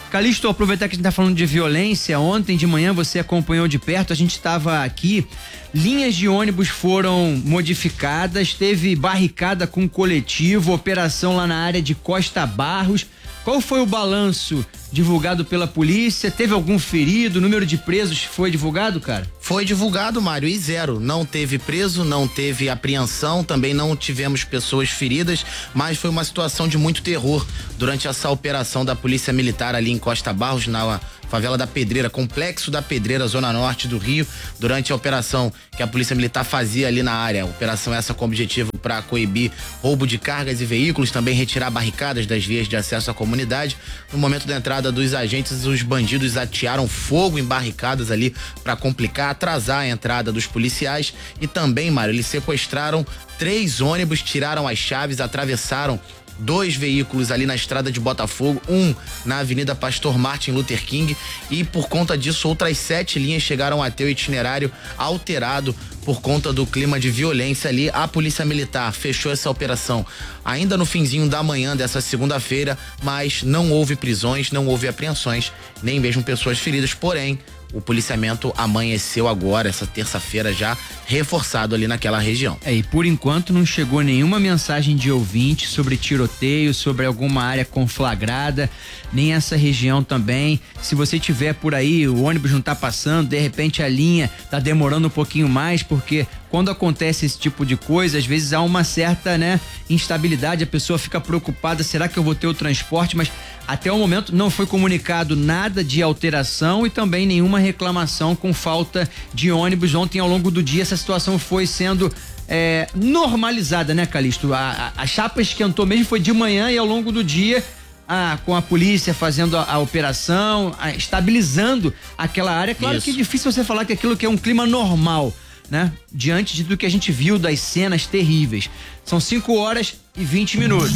Calixto, aproveitar que a gente tá falando de violência, ontem de manhã você acompanhou de perto, a gente estava aqui, linhas de ônibus foram modificadas, teve barricada com coletivo, operação lá na área de Costa Barros. Qual foi o balanço divulgado pela polícia? Teve algum ferido? O número de presos foi divulgado, cara? Foi divulgado, Mário, e zero. Não teve preso, não teve apreensão, também não tivemos pessoas feridas, mas foi uma situação de muito terror durante essa operação da Polícia Militar ali em Costa Barros, na favela da Pedreira, Complexo da Pedreira, zona norte do Rio, durante a operação que a Polícia Militar fazia ali na área. Operação essa com objetivo para coibir roubo de cargas e veículos, também retirar barricadas das vias de acesso à comunidade. No momento da entrada dos agentes, os bandidos atearam fogo em barricadas ali para complicar, atrasar a entrada dos policiais e também, Mário, eles sequestraram três ônibus, tiraram as chaves, atravessaram dois veículos ali na estrada de Botafogo, um na Avenida Pastor Martin Luther King, e por conta disso outras sete linhas chegaram a ter o itinerário alterado por conta do clima de violência ali. A Polícia Militar fechou essa operação ainda no finzinho da manhã dessa segunda-feira, mas não houve prisões, não houve apreensões, nem mesmo pessoas feridas, porém o policiamento amanheceu agora, essa terça-feira, já reforçado ali naquela região. É, e por enquanto não chegou nenhuma mensagem de ouvinte sobre tiroteio, sobre alguma área conflagrada, nem essa região também. Se você tiver por aí, o ônibus não tá passando, de repente a linha tá demorando um pouquinho mais, porque quando acontece esse tipo de coisa, às vezes há uma certa, né, instabilidade, a pessoa fica preocupada, será que eu vou ter o transporte? Mas até o momento não foi comunicado nada de alteração e também nenhuma reclamação com falta de ônibus. Ontem, ao longo do dia, essa situação foi sendo é, normalizada, né, Calixto? A, a, a chapa esquentou mesmo, foi de manhã e ao longo do dia, a, com a polícia fazendo a, a operação, a, estabilizando aquela área. Claro Isso. que é difícil você falar que aquilo que é um clima normal, né? Diante de do que a gente viu das cenas terríveis. São cinco horas e vinte minutos.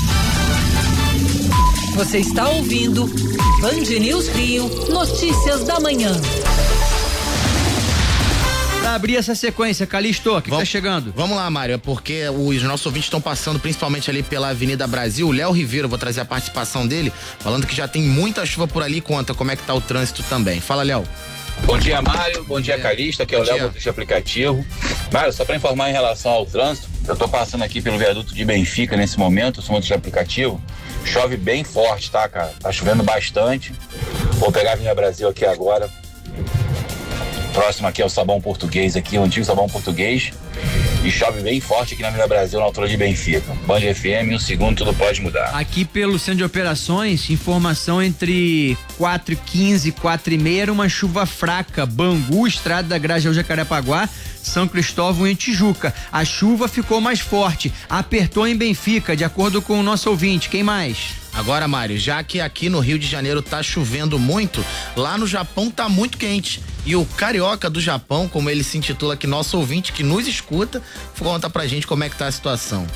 Você está ouvindo Band News Rio, notícias da manhã. Pra abrir essa sequência, Calixto, o que tá chegando? Vamos lá, Mário, é porque os nossos ouvintes estão passando principalmente ali pela Avenida Brasil. O Léo Ribeiro, vou trazer a participação dele, falando que já tem muita chuva por ali. Conta como é que tá o trânsito também. Fala, Léo. Bom dia, Mário. Bom dia, Calixto. Aqui é o Léo, motorista aplicativo. Mário, só para informar em relação ao trânsito, eu tô passando aqui pelo viaduto de Benfica nesse momento, eu sou motorista aplicativo. Chove bem forte, tá, cara? Tá chovendo bastante. Vou pegar a Avenida Brasil aqui agora. Próximo aqui é o Sabão Português, aqui, o antigo Sabão Português. E chove bem forte aqui na Avenida Brasil, na altura de Benfica. Band F M, um segundo, tudo pode mudar. Aqui pelo centro de operações, informação entre quatro e quinze e quatro e meia, uma chuva fraca. Bangu, Estrada da Grajaú, Jacarepaguá, São Cristóvão e Tijuca. A chuva ficou mais forte, apertou em Benfica, de acordo com o nosso ouvinte. Quem mais? Agora, Mário, já que aqui no Rio de Janeiro tá chovendo muito, lá no Japão tá muito quente. E o carioca do Japão, como ele se intitula aqui, nosso ouvinte que nos escuta, conta pra gente como é que tá a situação.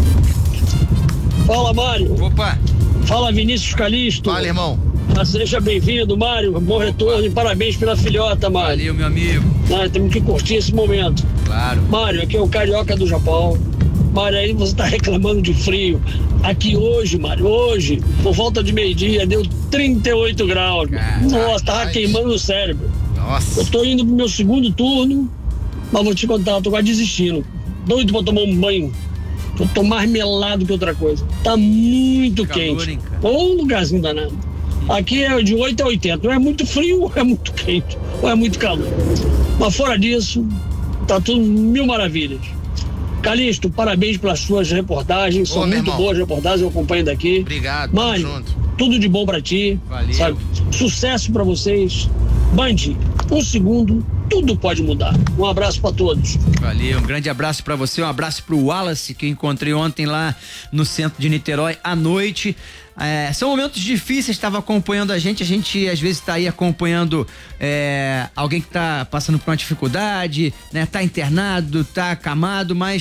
Fala, Mário. Opa. Fala, Vinícius Calixto. Fala, irmão. Seja bem-vindo, Mário. Bom retorno e parabéns pela filhota, Mário. Valeu, meu amigo. Ah, temos que curtir esse momento. Claro. Mário, aqui é o carioca do Japão. Mário, aí você tá reclamando de frio. Aqui hoje, Mário, hoje, por volta de meio-dia, deu trinta e oito graus. Caraca, nossa, tava queimando o cérebro. Nossa. Eu tô indo pro meu segundo turno, mas vou te contar, eu tô quase desistindo. Doido pra tomar um banho. Eu tô mais melado que outra coisa. Tá muito calor, quente. Hein, ou um lugarzinho danado. Aqui é de oito a oitenta. Ou é muito frio, ou é muito quente, ou é muito calor. Mas fora disso, tá tudo mil maravilhas. Calixto, parabéns pelas suas reportagens. São Ô, muito boas reportagens, eu acompanho daqui. Obrigado. Mário, junto. Tudo de bom pra ti. Valeu. Sabe? Sucesso pra vocês. Band, um segundo, tudo pode mudar. Um abraço pra todos. Valeu, um grande abraço pra você, um abraço pro Wallace, que eu encontrei ontem lá no centro de Niterói à noite. É, são momentos difíceis, estava acompanhando a gente, a gente às vezes está aí acompanhando é, alguém que está passando por uma dificuldade, né? Tá internado, tá acamado, mas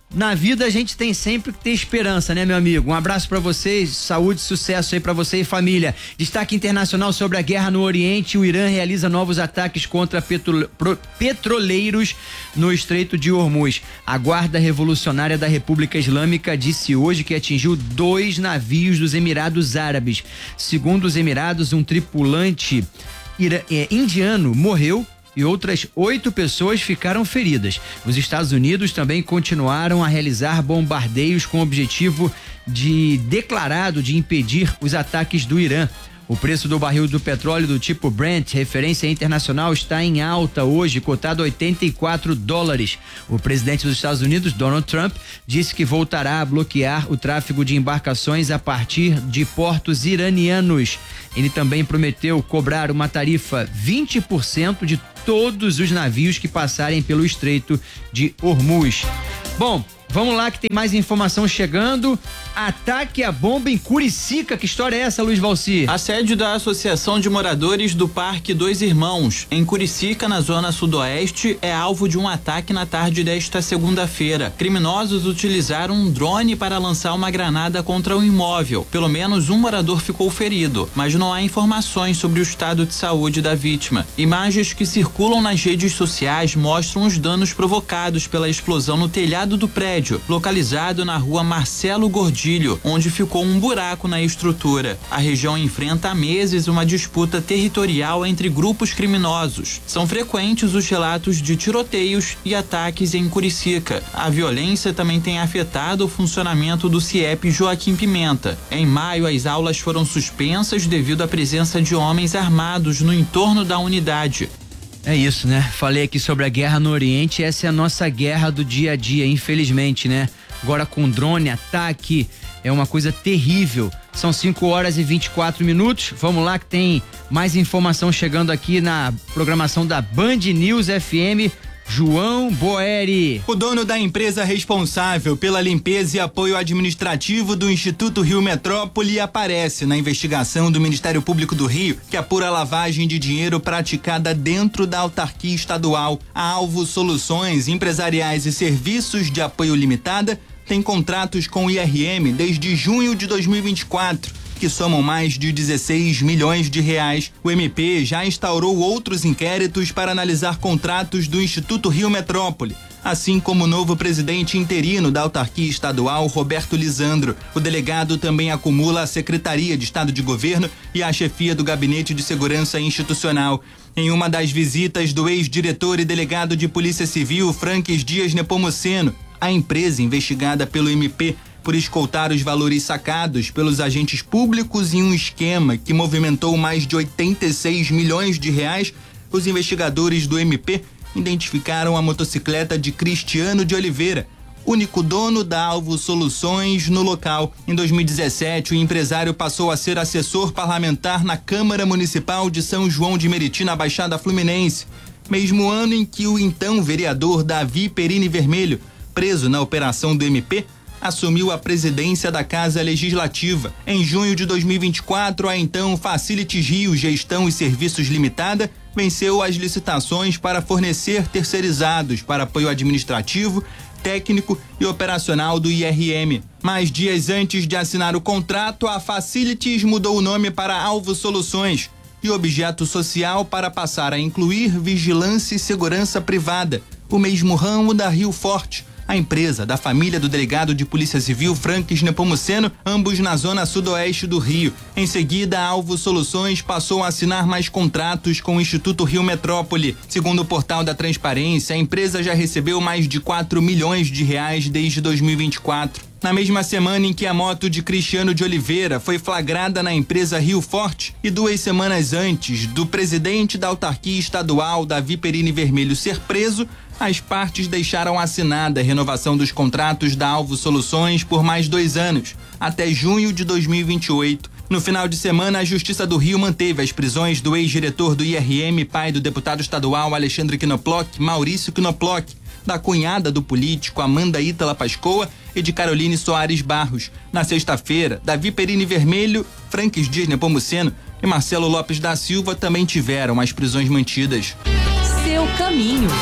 na vida a gente tem sempre que ter esperança, né, meu amigo? Um abraço pra vocês, saúde e sucesso aí pra você e família. Destaque internacional sobre a guerra no Oriente: o Irã realiza novos ataques contra petro, pro, petroleiros no Estreito de Hormuz. A Guarda Revolucionária da República Islâmica disse hoje que atingiu dois navios dos Emirados Árabes. Segundo os Emirados, um tripulante ira, é, indiano morreu e outras oito pessoas ficaram feridas. Os Estados Unidos também continuaram a realizar bombardeios com o objetivo de declarado de impedir os ataques do Irã. O preço do barril do petróleo do tipo Brent, referência internacional, está em alta hoje, cotado a oitenta e quatro dólares. O presidente dos Estados Unidos, Donald Trump, disse que voltará a bloquear o tráfego de embarcações a partir de portos iranianos. Ele também prometeu cobrar uma tarifa vinte por cento de todos os navios que passarem pelo Estreito de Hormuz. Bom, vamos lá que tem mais informação chegando. Ataque à bomba em Curicica. Que história é essa, Luiz Valci? A sede da Associação de Moradores do Parque Dois Irmãos, em Curicica, na zona sudoeste, é alvo de um ataque na tarde desta segunda-feira. Criminosos utilizaram um drone para lançar uma granada contra um imóvel. Pelo menos um morador ficou ferido, mas não há informações sobre o estado de saúde da vítima. Imagens que circulam nas redes sociais mostram os danos provocados pela explosão no telhado do prédio, localizado na rua Marcelo Gordilho, onde ficou um buraco na estrutura. A região enfrenta há meses uma disputa territorial entre grupos criminosos. São frequentes os relatos de tiroteios e ataques em Curicica. A violência também tem afetado o funcionamento do C I E P Joaquim Pimenta. Em maio, as aulas foram suspensas devido à presença de homens armados no entorno da unidade. É isso, né? Falei aqui sobre a guerra no Oriente, essa é a nossa guerra do dia a dia, infelizmente, né? Agora com drone, ataque, é uma coisa terrível. São cinco horas e vinte e quatro minutos. Vamos lá que tem mais informação chegando aqui na programação da Band News F M. João Boeri. O dono da empresa responsável pela limpeza e apoio administrativo do Instituto Rio Metrópole aparece na investigação do Ministério Público do Rio, que apura a lavagem de dinheiro praticada dentro da autarquia estadual. A Alvo Soluções Empresariais e Serviços de Apoio Limitada tem contratos com o I R M desde junho de dois mil e vinte e quatro. Que somam mais de dezesseis milhões de reais. O M P já instaurou outros inquéritos para analisar contratos do Instituto Rio Metrópole, assim como o novo presidente interino da autarquia estadual, Roberto Lisandro. O delegado também acumula a Secretaria de Estado de Governo e a chefia do Gabinete de Segurança Institucional. Em uma das visitas do ex-diretor e delegado de Polícia Civil, Franques Dias Nepomuceno, a empresa investigada pelo M P por escoltar os valores sacados pelos agentes públicos em um esquema que movimentou mais de oitenta e seis milhões de reais, os investigadores do M P identificaram a motocicleta de Cristiano de Oliveira, único dono da Alvo Soluções no local. Em dois mil e dezessete, o empresário passou a ser assessor parlamentar na Câmara Municipal de São João de Meriti, na Baixada Fluminense, mesmo ano em que o então vereador Davi Perini Vermelho, preso na operação do M P, assumiu a presidência da Casa Legislativa. Em junho de dois mil e vinte e quatro, a então Facilities Rio Gestão e Serviços Limitada venceu as licitações para fornecer terceirizados para apoio administrativo, técnico e operacional do I R M. Mas dias antes de assinar o contrato, a Facilities mudou o nome para Alvo Soluções e objeto social para passar a incluir vigilância e segurança privada, o mesmo ramo da Rio Forte, a empresa da família do delegado de Polícia Civil Franques Nepomuceno, ambos na zona sudoeste do Rio. Em seguida, a Alvo Soluções passou a assinar mais contratos com o Instituto Rio Metrópole. Segundo o portal da Transparência, a empresa já recebeu mais de quatro milhões de reais desde dois mil e vinte e quatro. Na mesma semana em que a moto de Cristiano de Oliveira foi flagrada na empresa Rio Forte e duas semanas antes do presidente da autarquia estadual, Davi Perini Vermelho, ser preso, as partes deixaram assinada a renovação dos contratos da Alvo Soluções por mais dois anos, até junho de dois mil e vinte e oito. No final de semana, a Justiça do Rio manteve as prisões do ex-diretor do I R M, pai do deputado estadual Alexandre Knoploch, Maurício Knoploch, da cunhada do político Amanda Ítala Pascoa e de Caroline Soares Barros. Na sexta-feira, Davi Perini Vermelho, Franques Dias Nepomuceno e Marcelo Lopes da Silva também tiveram as prisões mantidas. Seu caminho.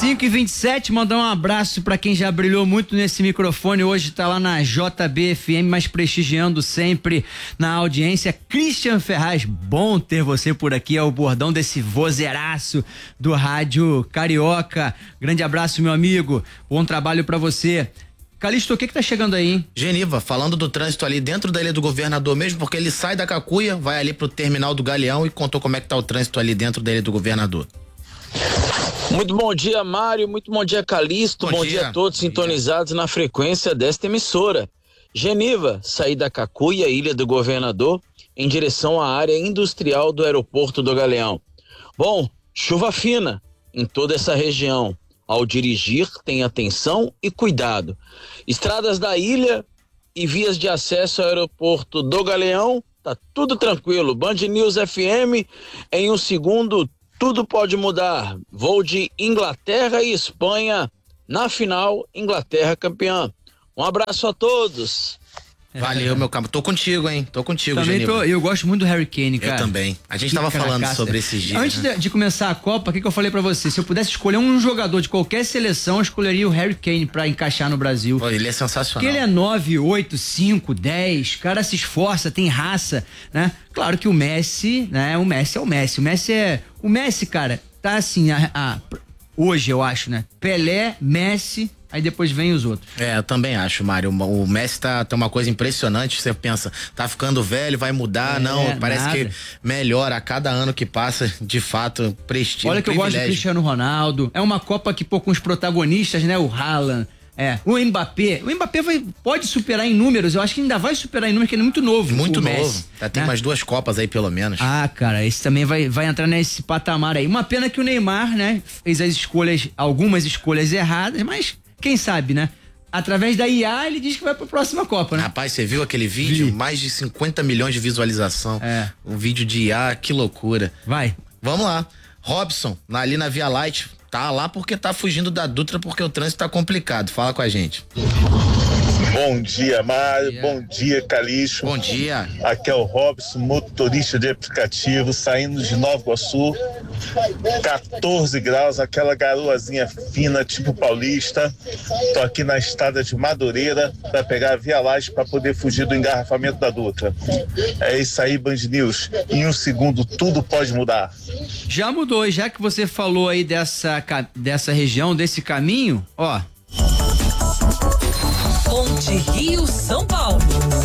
cinco e vinte e sete, mandar um abraço pra quem já brilhou muito nesse microfone, hoje tá lá na J B F M, mas prestigiando sempre na audiência, Christian Ferraz. Bom ter você por aqui, é o bordão desse vozeiraço do rádio carioca. Grande abraço, meu amigo, bom trabalho pra você. Calixto, o que que tá chegando aí, hein? Geniva, falando do trânsito ali dentro da Ilha do Governador mesmo, porque ele sai da Cacuia, vai ali pro terminal do Galeão e contou como é que tá o trânsito ali dentro da Ilha do Governador. Muito bom dia, Mário, muito bom dia, Calixto, bom, bom dia. dia a todos bom sintonizados dia. na frequência desta emissora. Geniva, saí da Cacuia, Ilha do Governador, em direção à área industrial do aeroporto do Galeão. Bom, chuva fina em toda essa região. Ao dirigir, tenha atenção e cuidado. Estradas da ilha e vias de acesso ao aeroporto do Galeão, tá tudo tranquilo. Band News F M, em um segundo, tudo pode mudar. Voo de Inglaterra e Espanha, na final, Inglaterra campeã. Um abraço a todos. Valeu, meu cabo. Tô contigo, hein? Tô contigo, Também tô, eu gosto muito do Harry Kane, cara. Eu também. A gente Que tava falando caracaça. sobre esses dias. Antes né? de, de começar a Copa, o que, que eu falei pra você? Se eu pudesse escolher um jogador de qualquer seleção, eu escolheria o Harry Kane pra encaixar no Brasil. Pô, ele é sensacional. Porque ele é nove, oito, cinco, dez, o cara se esforça, tem raça, né? Claro que o Messi, né? O Messi é o Messi. O Messi é... O Messi, cara, tá assim, a, a, hoje eu acho, né? Pelé, Messi... Aí depois vem os outros. É, eu também acho, Mário. O Messi tá, tem uma coisa impressionante. Você pensa, tá ficando velho, vai mudar. É, não, parece nada. que melhora a cada ano que passa, de fato, prestígio. Olha que eu gosto do Cristiano Ronaldo. É uma Copa que, pô, com os protagonistas, né? O Haaland, é, o Mbappé. O Mbappé vai, pode superar em números. Eu acho que ainda vai superar em números, porque ele é muito novo. Muito novo. Messi, tá, tem né? mais duas Copas aí, pelo menos. Ah, cara, esse também vai, vai entrar nesse patamar aí. Uma pena que o Neymar, né? Fez as escolhas, algumas escolhas erradas, mas quem sabe, né? Através da I A, ele diz que vai pra próxima Copa, né? Rapaz, você viu aquele vídeo? Vi. Mais de cinquenta milhões de visualização. É. Um vídeo de I A, que loucura. Vai. Vamos lá. Robson, ali na Via Light, tá lá porque tá fugindo da Dutra porque o trânsito tá complicado. Fala com a gente. Bom dia, Mário. Yeah. Bom dia, Calixto. Bom dia. Aqui é o Robson, motorista de aplicativo, saindo de Nova Iguaçu. quatorze graus, aquela garoazinha fina, tipo paulista. Tô aqui na estrada de Madureira para pegar a Via Laje para poder fugir do engarrafamento da Dutra. É isso aí, Band News. Em um segundo, tudo pode mudar. Já mudou, e já que você falou aí dessa, dessa região, desse caminho, ó. Ponte Rio São Paulo.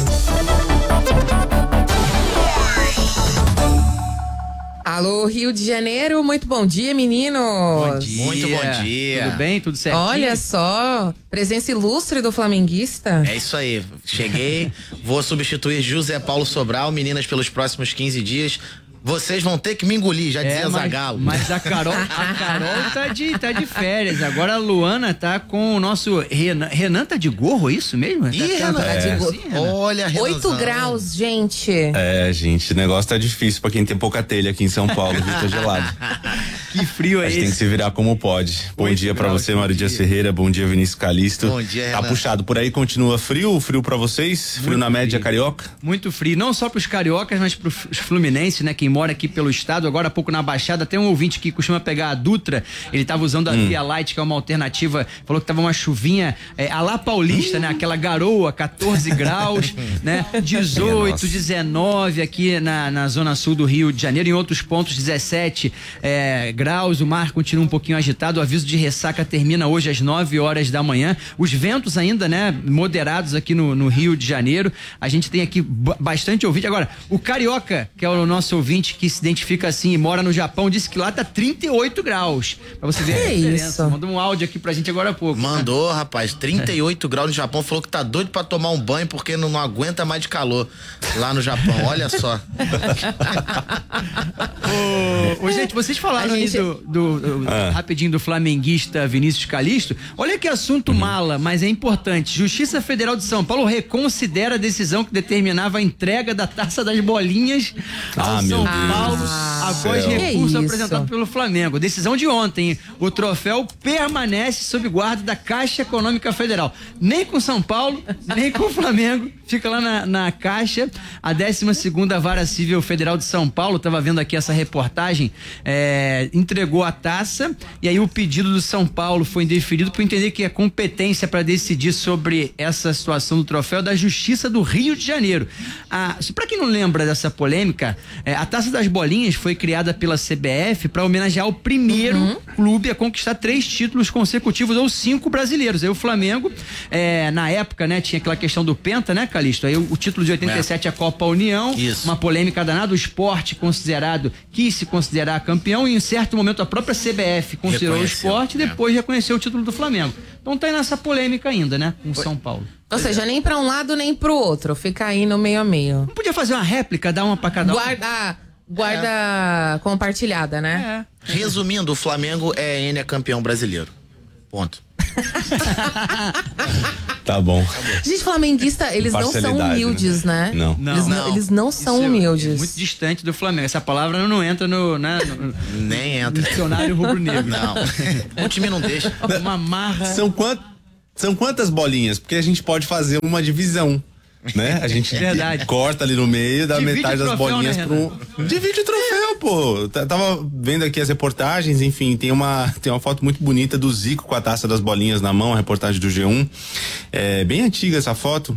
Alô, Rio de Janeiro, muito bom dia, meninos. Bom dia. Muito bom dia. Tudo bem? Tudo certinho? Olha só, presença ilustre do flamenguista. É isso aí, cheguei, vou substituir José Paulo Sobral, meninas, pelos próximos quinze dias. Vocês vão ter que me engolir, já dizia é, mas, Zagalo. Mas a Carol, a Carol tá de, tá de férias. Agora a Luana tá com o nosso Renan. Renan tá de gorro, é isso mesmo? Ih, tá, Renan, tá de gorro. Assim, Renan? Olha, Renan. Oito graus, gente. É, gente, o negócio tá difícil pra quem tem pouca telha aqui em São Paulo, viu? Tá gelado. Que frio é esse? A gente tem que se virar como pode. Bom dia pra você, Mário Dias Ferreira. Bom dia, Vinícius Calixto. Bom dia, Renan. Tá puxado. Por aí continua frio? Frio pra vocês? Frio Muito na média frio. carioca? Muito frio. Não só pros cariocas, mas pros fluminenses, né? Quem mora aqui pelo estado. Agora há pouco na Baixada, tem um ouvinte que costuma pegar a Dutra, ele tava usando a hum. Via Light, que é uma alternativa, falou que tava uma chuvinha é, a lá paulista, hum. né? Aquela garoa, quatorze graus, né? dezoito, dezenove aqui na, na zona sul do Rio de Janeiro, em outros pontos dezessete é, graus, o mar continua um pouquinho agitado, o aviso de ressaca termina hoje às nove horas da manhã, os ventos ainda, né? Moderados aqui no, no Rio de Janeiro, a gente tem aqui bastante ouvinte. Agora, o Carioca, que é o nosso ouvinte que se identifica assim e mora no Japão, disse que lá tá trinta e oito graus. Pra você ver que é a diferença. Isso? Mandou um áudio aqui pra gente agora há pouco. Mandou, rapaz, trinta e oito graus no Japão, falou que tá doido pra tomar um banho porque não, não aguenta mais de calor lá no Japão, olha só. ô, ô, gente, vocês falaram gente... aí do, do, do ah. rapidinho do flamenguista Vinícius Calixto, olha que assunto uhum. mala, mas é importante. Justiça Federal de São Paulo reconsidera a decisão que determinava a entrega da Taça das Bolinhas ao ah, São meu Paulo Deus. após recurso apresentado pelo Flamengo. Decisão de ontem, o troféu permanece sob guarda da Caixa Econômica Federal. Nem com São Paulo, nem com o Flamengo, fica lá na, na Caixa. A décima segunda Vara Civil Federal de São Paulo, estava vendo aqui essa reportagem, é, entregou a taça e aí o pedido do São Paulo foi indeferido por entender que a competência para decidir sobre essa situação do troféu é da Justiça do Rio de Janeiro. Ah, para quem não lembra dessa polêmica, é, a Taça das Bolinhas foi criada pela C B F para homenagear o primeiro uhum. clube a conquistar três títulos consecutivos ou cinco brasileiros. Aí o Flamengo, é, na época, né, tinha aquela questão do Penta, né, Calixto? Aí o, o título de oitenta e sete é a Copa União, Isso. uma polêmica danada, o esporte considerado, quis se considerar campeão e em certo momento a própria C B F considerou Reconheceu, o esporte e depois é. reconheceu o título do Flamengo. Então tá aí nessa polêmica ainda, né, com São Paulo. Ou seja, nem pra um lado nem pro outro, fica aí no meio a meio. Não podia fazer uma réplica, dar uma pra cada um? Guarda, guarda é. compartilhada, né? É. Resumindo, o Flamengo é N campeão brasileiro. Ponto. Tá bom. Gente, flamenguista, eles não são humildes, né? né? Não. Eles não, não, eles não são Isso humildes. É muito distante do Flamengo. Essa palavra não entra no, né, no nem entra. Dicionário rubro-negro. Não. O time não deixa. Uma marra. São, quant, são quantas bolinhas? Porque a gente pode fazer uma divisão. Né? A gente Verdade. corta ali no meio, dá Divide metade troféu, das bolinhas né, pro. Divide o troféu, pô. Tava vendo aqui as reportagens, enfim, tem uma, tem uma foto muito bonita do Zico com a taça das bolinhas na mão, a reportagem do G um. É bem antiga essa foto.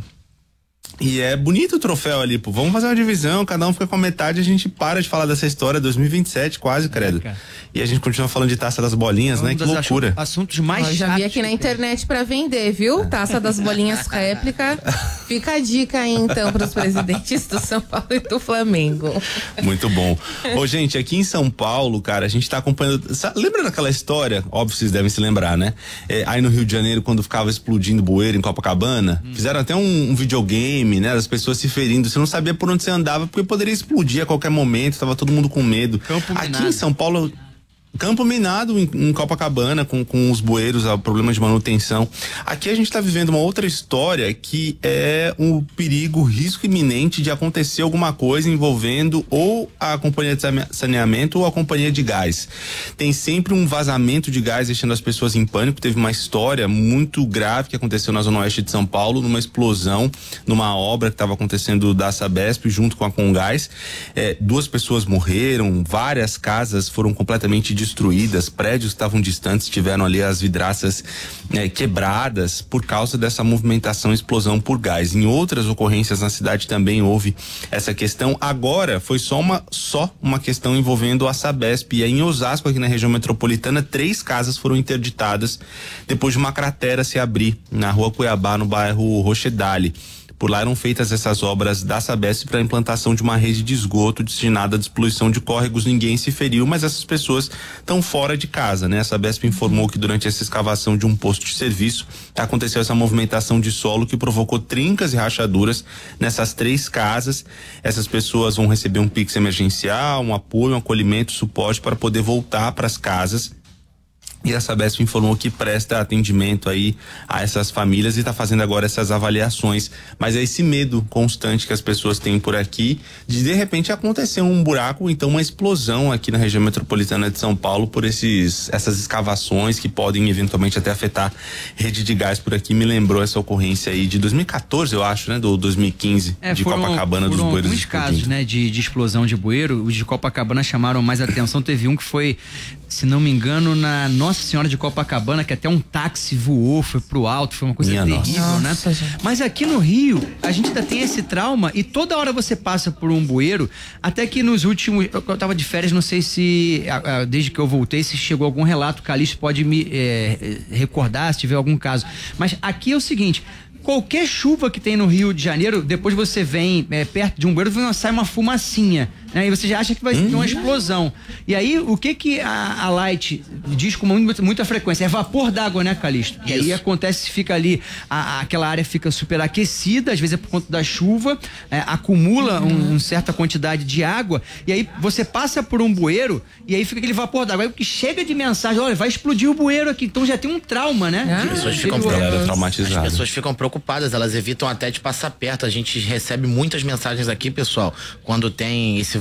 E é bonito o troféu ali, pô. Vamos fazer uma divisão, cada um fica com a metade, a gente para de falar dessa história, dois mil e vinte e sete quase, credo. É, e a gente continua falando de taça das bolinhas, é um né? Que loucura. Assuntos mais Eu já vi aqui na internet pra vender, viu? Taça das bolinhas réplica. Fica a dica aí, então, pros presidentes do São Paulo e do Flamengo. Muito bom. Ô, gente, aqui em São Paulo, cara, a gente tá acompanhando. Lembra daquela história? Óbvio, vocês devem se lembrar, né? É, aí no Rio de Janeiro, quando ficava explodindo bueiro em Copacabana, hum. fizeram até um, um videogame, né? Das pessoas se ferindo. Você não sabia por onde você andava, porque poderia explodir a qualquer momento, tava todo mundo com medo. Campo aqui minado. Em São Paulo. Campo minado em, em Copacabana, com, com os bueiros, o problema de manutenção. Aqui a gente está vivendo uma outra história que é um perigo, o risco iminente de acontecer alguma coisa envolvendo ou a companhia de saneamento ou a companhia de gás. Tem sempre um vazamento de gás deixando as pessoas em pânico. Teve uma história muito grave que aconteceu na Zona Oeste de São Paulo, numa explosão, numa obra que estava acontecendo da Sabesp junto com a Comgás. É, duas pessoas morreram, várias casas foram completamente destruídas, prédios que estavam distantes tiveram ali as vidraças né, quebradas por causa dessa movimentação e explosão por gás. Em outras ocorrências na cidade também houve essa questão. Agora foi só uma só uma questão envolvendo a Sabesp. E aí em Osasco, aqui na região metropolitana, três casas foram interditadas depois de uma cratera se abrir na rua Cuiabá, no bairro Rochedale. Por lá eram feitas essas obras da Sabesp para a implantação de uma rede de esgoto destinada à despoluição de córregos. Ninguém se feriu, mas essas pessoas estão fora de casa, né? A Sabesp informou que durante essa escavação de um posto de serviço aconteceu essa movimentação de solo que provocou trincas e rachaduras nessas três casas. Essas pessoas vão receber um Pix emergencial, um apoio, um acolhimento, suporte para poder voltar para as casas. E a Sabesp informou que presta atendimento aí a essas famílias e está fazendo agora essas avaliações. Mas é esse medo constante que as pessoas têm por aqui de de repente acontecer um buraco, então uma explosão aqui na região metropolitana de São Paulo por esses essas escavações que podem eventualmente até afetar rede de gás por aqui. Me lembrou essa ocorrência aí de dois mil e quatorze, eu acho, né? Do dois mil e quinze, é, de foram, Copacabana foram dos bueiros. Alguns casos, né? De, de explosão de bueiro, os de Copacabana chamaram mais atenção. Teve um que foi, se não me engano, na Nossa Senhora de Copacabana, que até um táxi voou, foi pro alto, foi uma coisa Minha terrível, nossa. né? Gente. Mas aqui no Rio, a gente ainda tem esse trauma e toda hora você passa por um bueiro, até que nos últimos, eu, eu tava de férias, não sei se, a, a, desde que eu voltei, se chegou algum relato, o Calixto pode me é, recordar se tiver algum caso. Mas aqui é o seguinte, qualquer chuva que tem no Rio de Janeiro, depois você vem é, perto de um bueiro, sai uma fumacinha, né? E você já acha que vai ter uma explosão. E aí, o que que a, a Light diz com muita, muita frequência? É vapor d'água, né, Calixto? E aí acontece, fica ali, a, a, aquela área fica superaquecida, às vezes é por conta da chuva, é, acumula uhum. um, uma certa quantidade de água, e aí você passa por um bueiro, e aí fica aquele vapor d'água. Aí o que chega de mensagem, olha, vai explodir o bueiro aqui, então já tem um trauma, né? Ah, as pessoas ficam traumatizadas. As pessoas ficam preocupadas, elas evitam até de passar perto. A gente recebe muitas mensagens aqui, pessoal, quando tem esse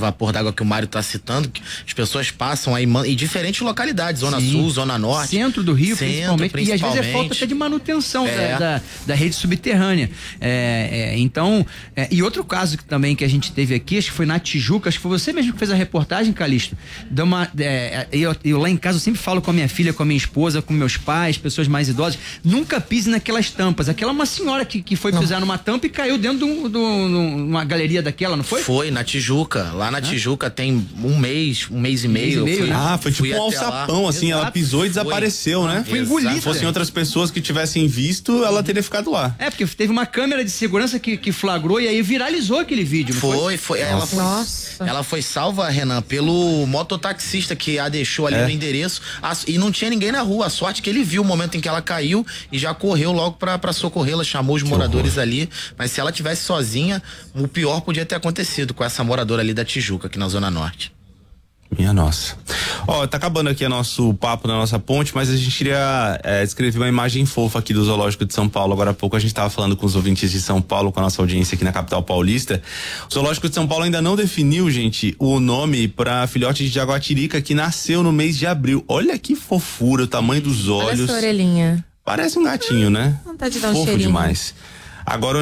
vapor d'água que o Mário tá citando, que as pessoas passam aí em diferentes localidades, Zona Sim. Sul, Zona Norte. Centro do Rio, Centro, principalmente, principalmente. E às vezes é falta até de manutenção É. da, da, da rede subterrânea. É, é, então, é, e outro caso que, também que a gente teve aqui, acho que foi na Tijuca, acho que foi você mesmo que fez a reportagem, Calixto. Deu uma, é, eu, eu lá em casa eu sempre falo com a minha filha, com a minha esposa, com meus pais, pessoas mais idosas, nunca pise naquelas tampas. Aquela é uma senhora que, que foi pisar numa tampa e caiu dentro de, um, de uma galeria daquela, não foi? Foi, na Tijuca. Lá na Tijuca tem um mês, um mês e Um mês meio. e meio, eu fui- né? Ah, foi tipo fui um até alçapão, lá. assim, ela Exato. pisou e Foi. desapareceu, né? Foi engolida. Se fossem outras pessoas que tivessem visto, ela teria ficado lá. É, porque teve uma câmera de segurança que, que flagrou e aí viralizou aquele vídeo, não foi? Foi, foi. Ela foi, ela foi salva, Renan, pelo mototaxista que a deixou ali É. no endereço. A- e não tinha ninguém na rua. A sorte que ele viu o momento em que ela caiu e já correu logo pra, pra socorrê-la, chamou os moradores ali. Mas se ela tivesse sozinha, o pior podia ter acontecido com essa moradora ali da Tijuca, aqui na Zona Norte. Minha nossa. Ó, tá acabando aqui o nosso papo na nossa ponte, mas a gente queria é, descrever uma imagem fofa aqui do Zoológico de São Paulo. Agora há pouco a gente tava falando com os ouvintes de São Paulo, com a nossa audiência aqui na capital paulista. O Zoológico de São Paulo ainda não definiu, gente, o nome pra filhote de jaguatirica que nasceu no mês de abril. Olha que fofura, o tamanho dos Olha olhos. essa orelhinha. Parece um gatinho, né? Vontade de dar um Fofo cheirinho. demais. Agora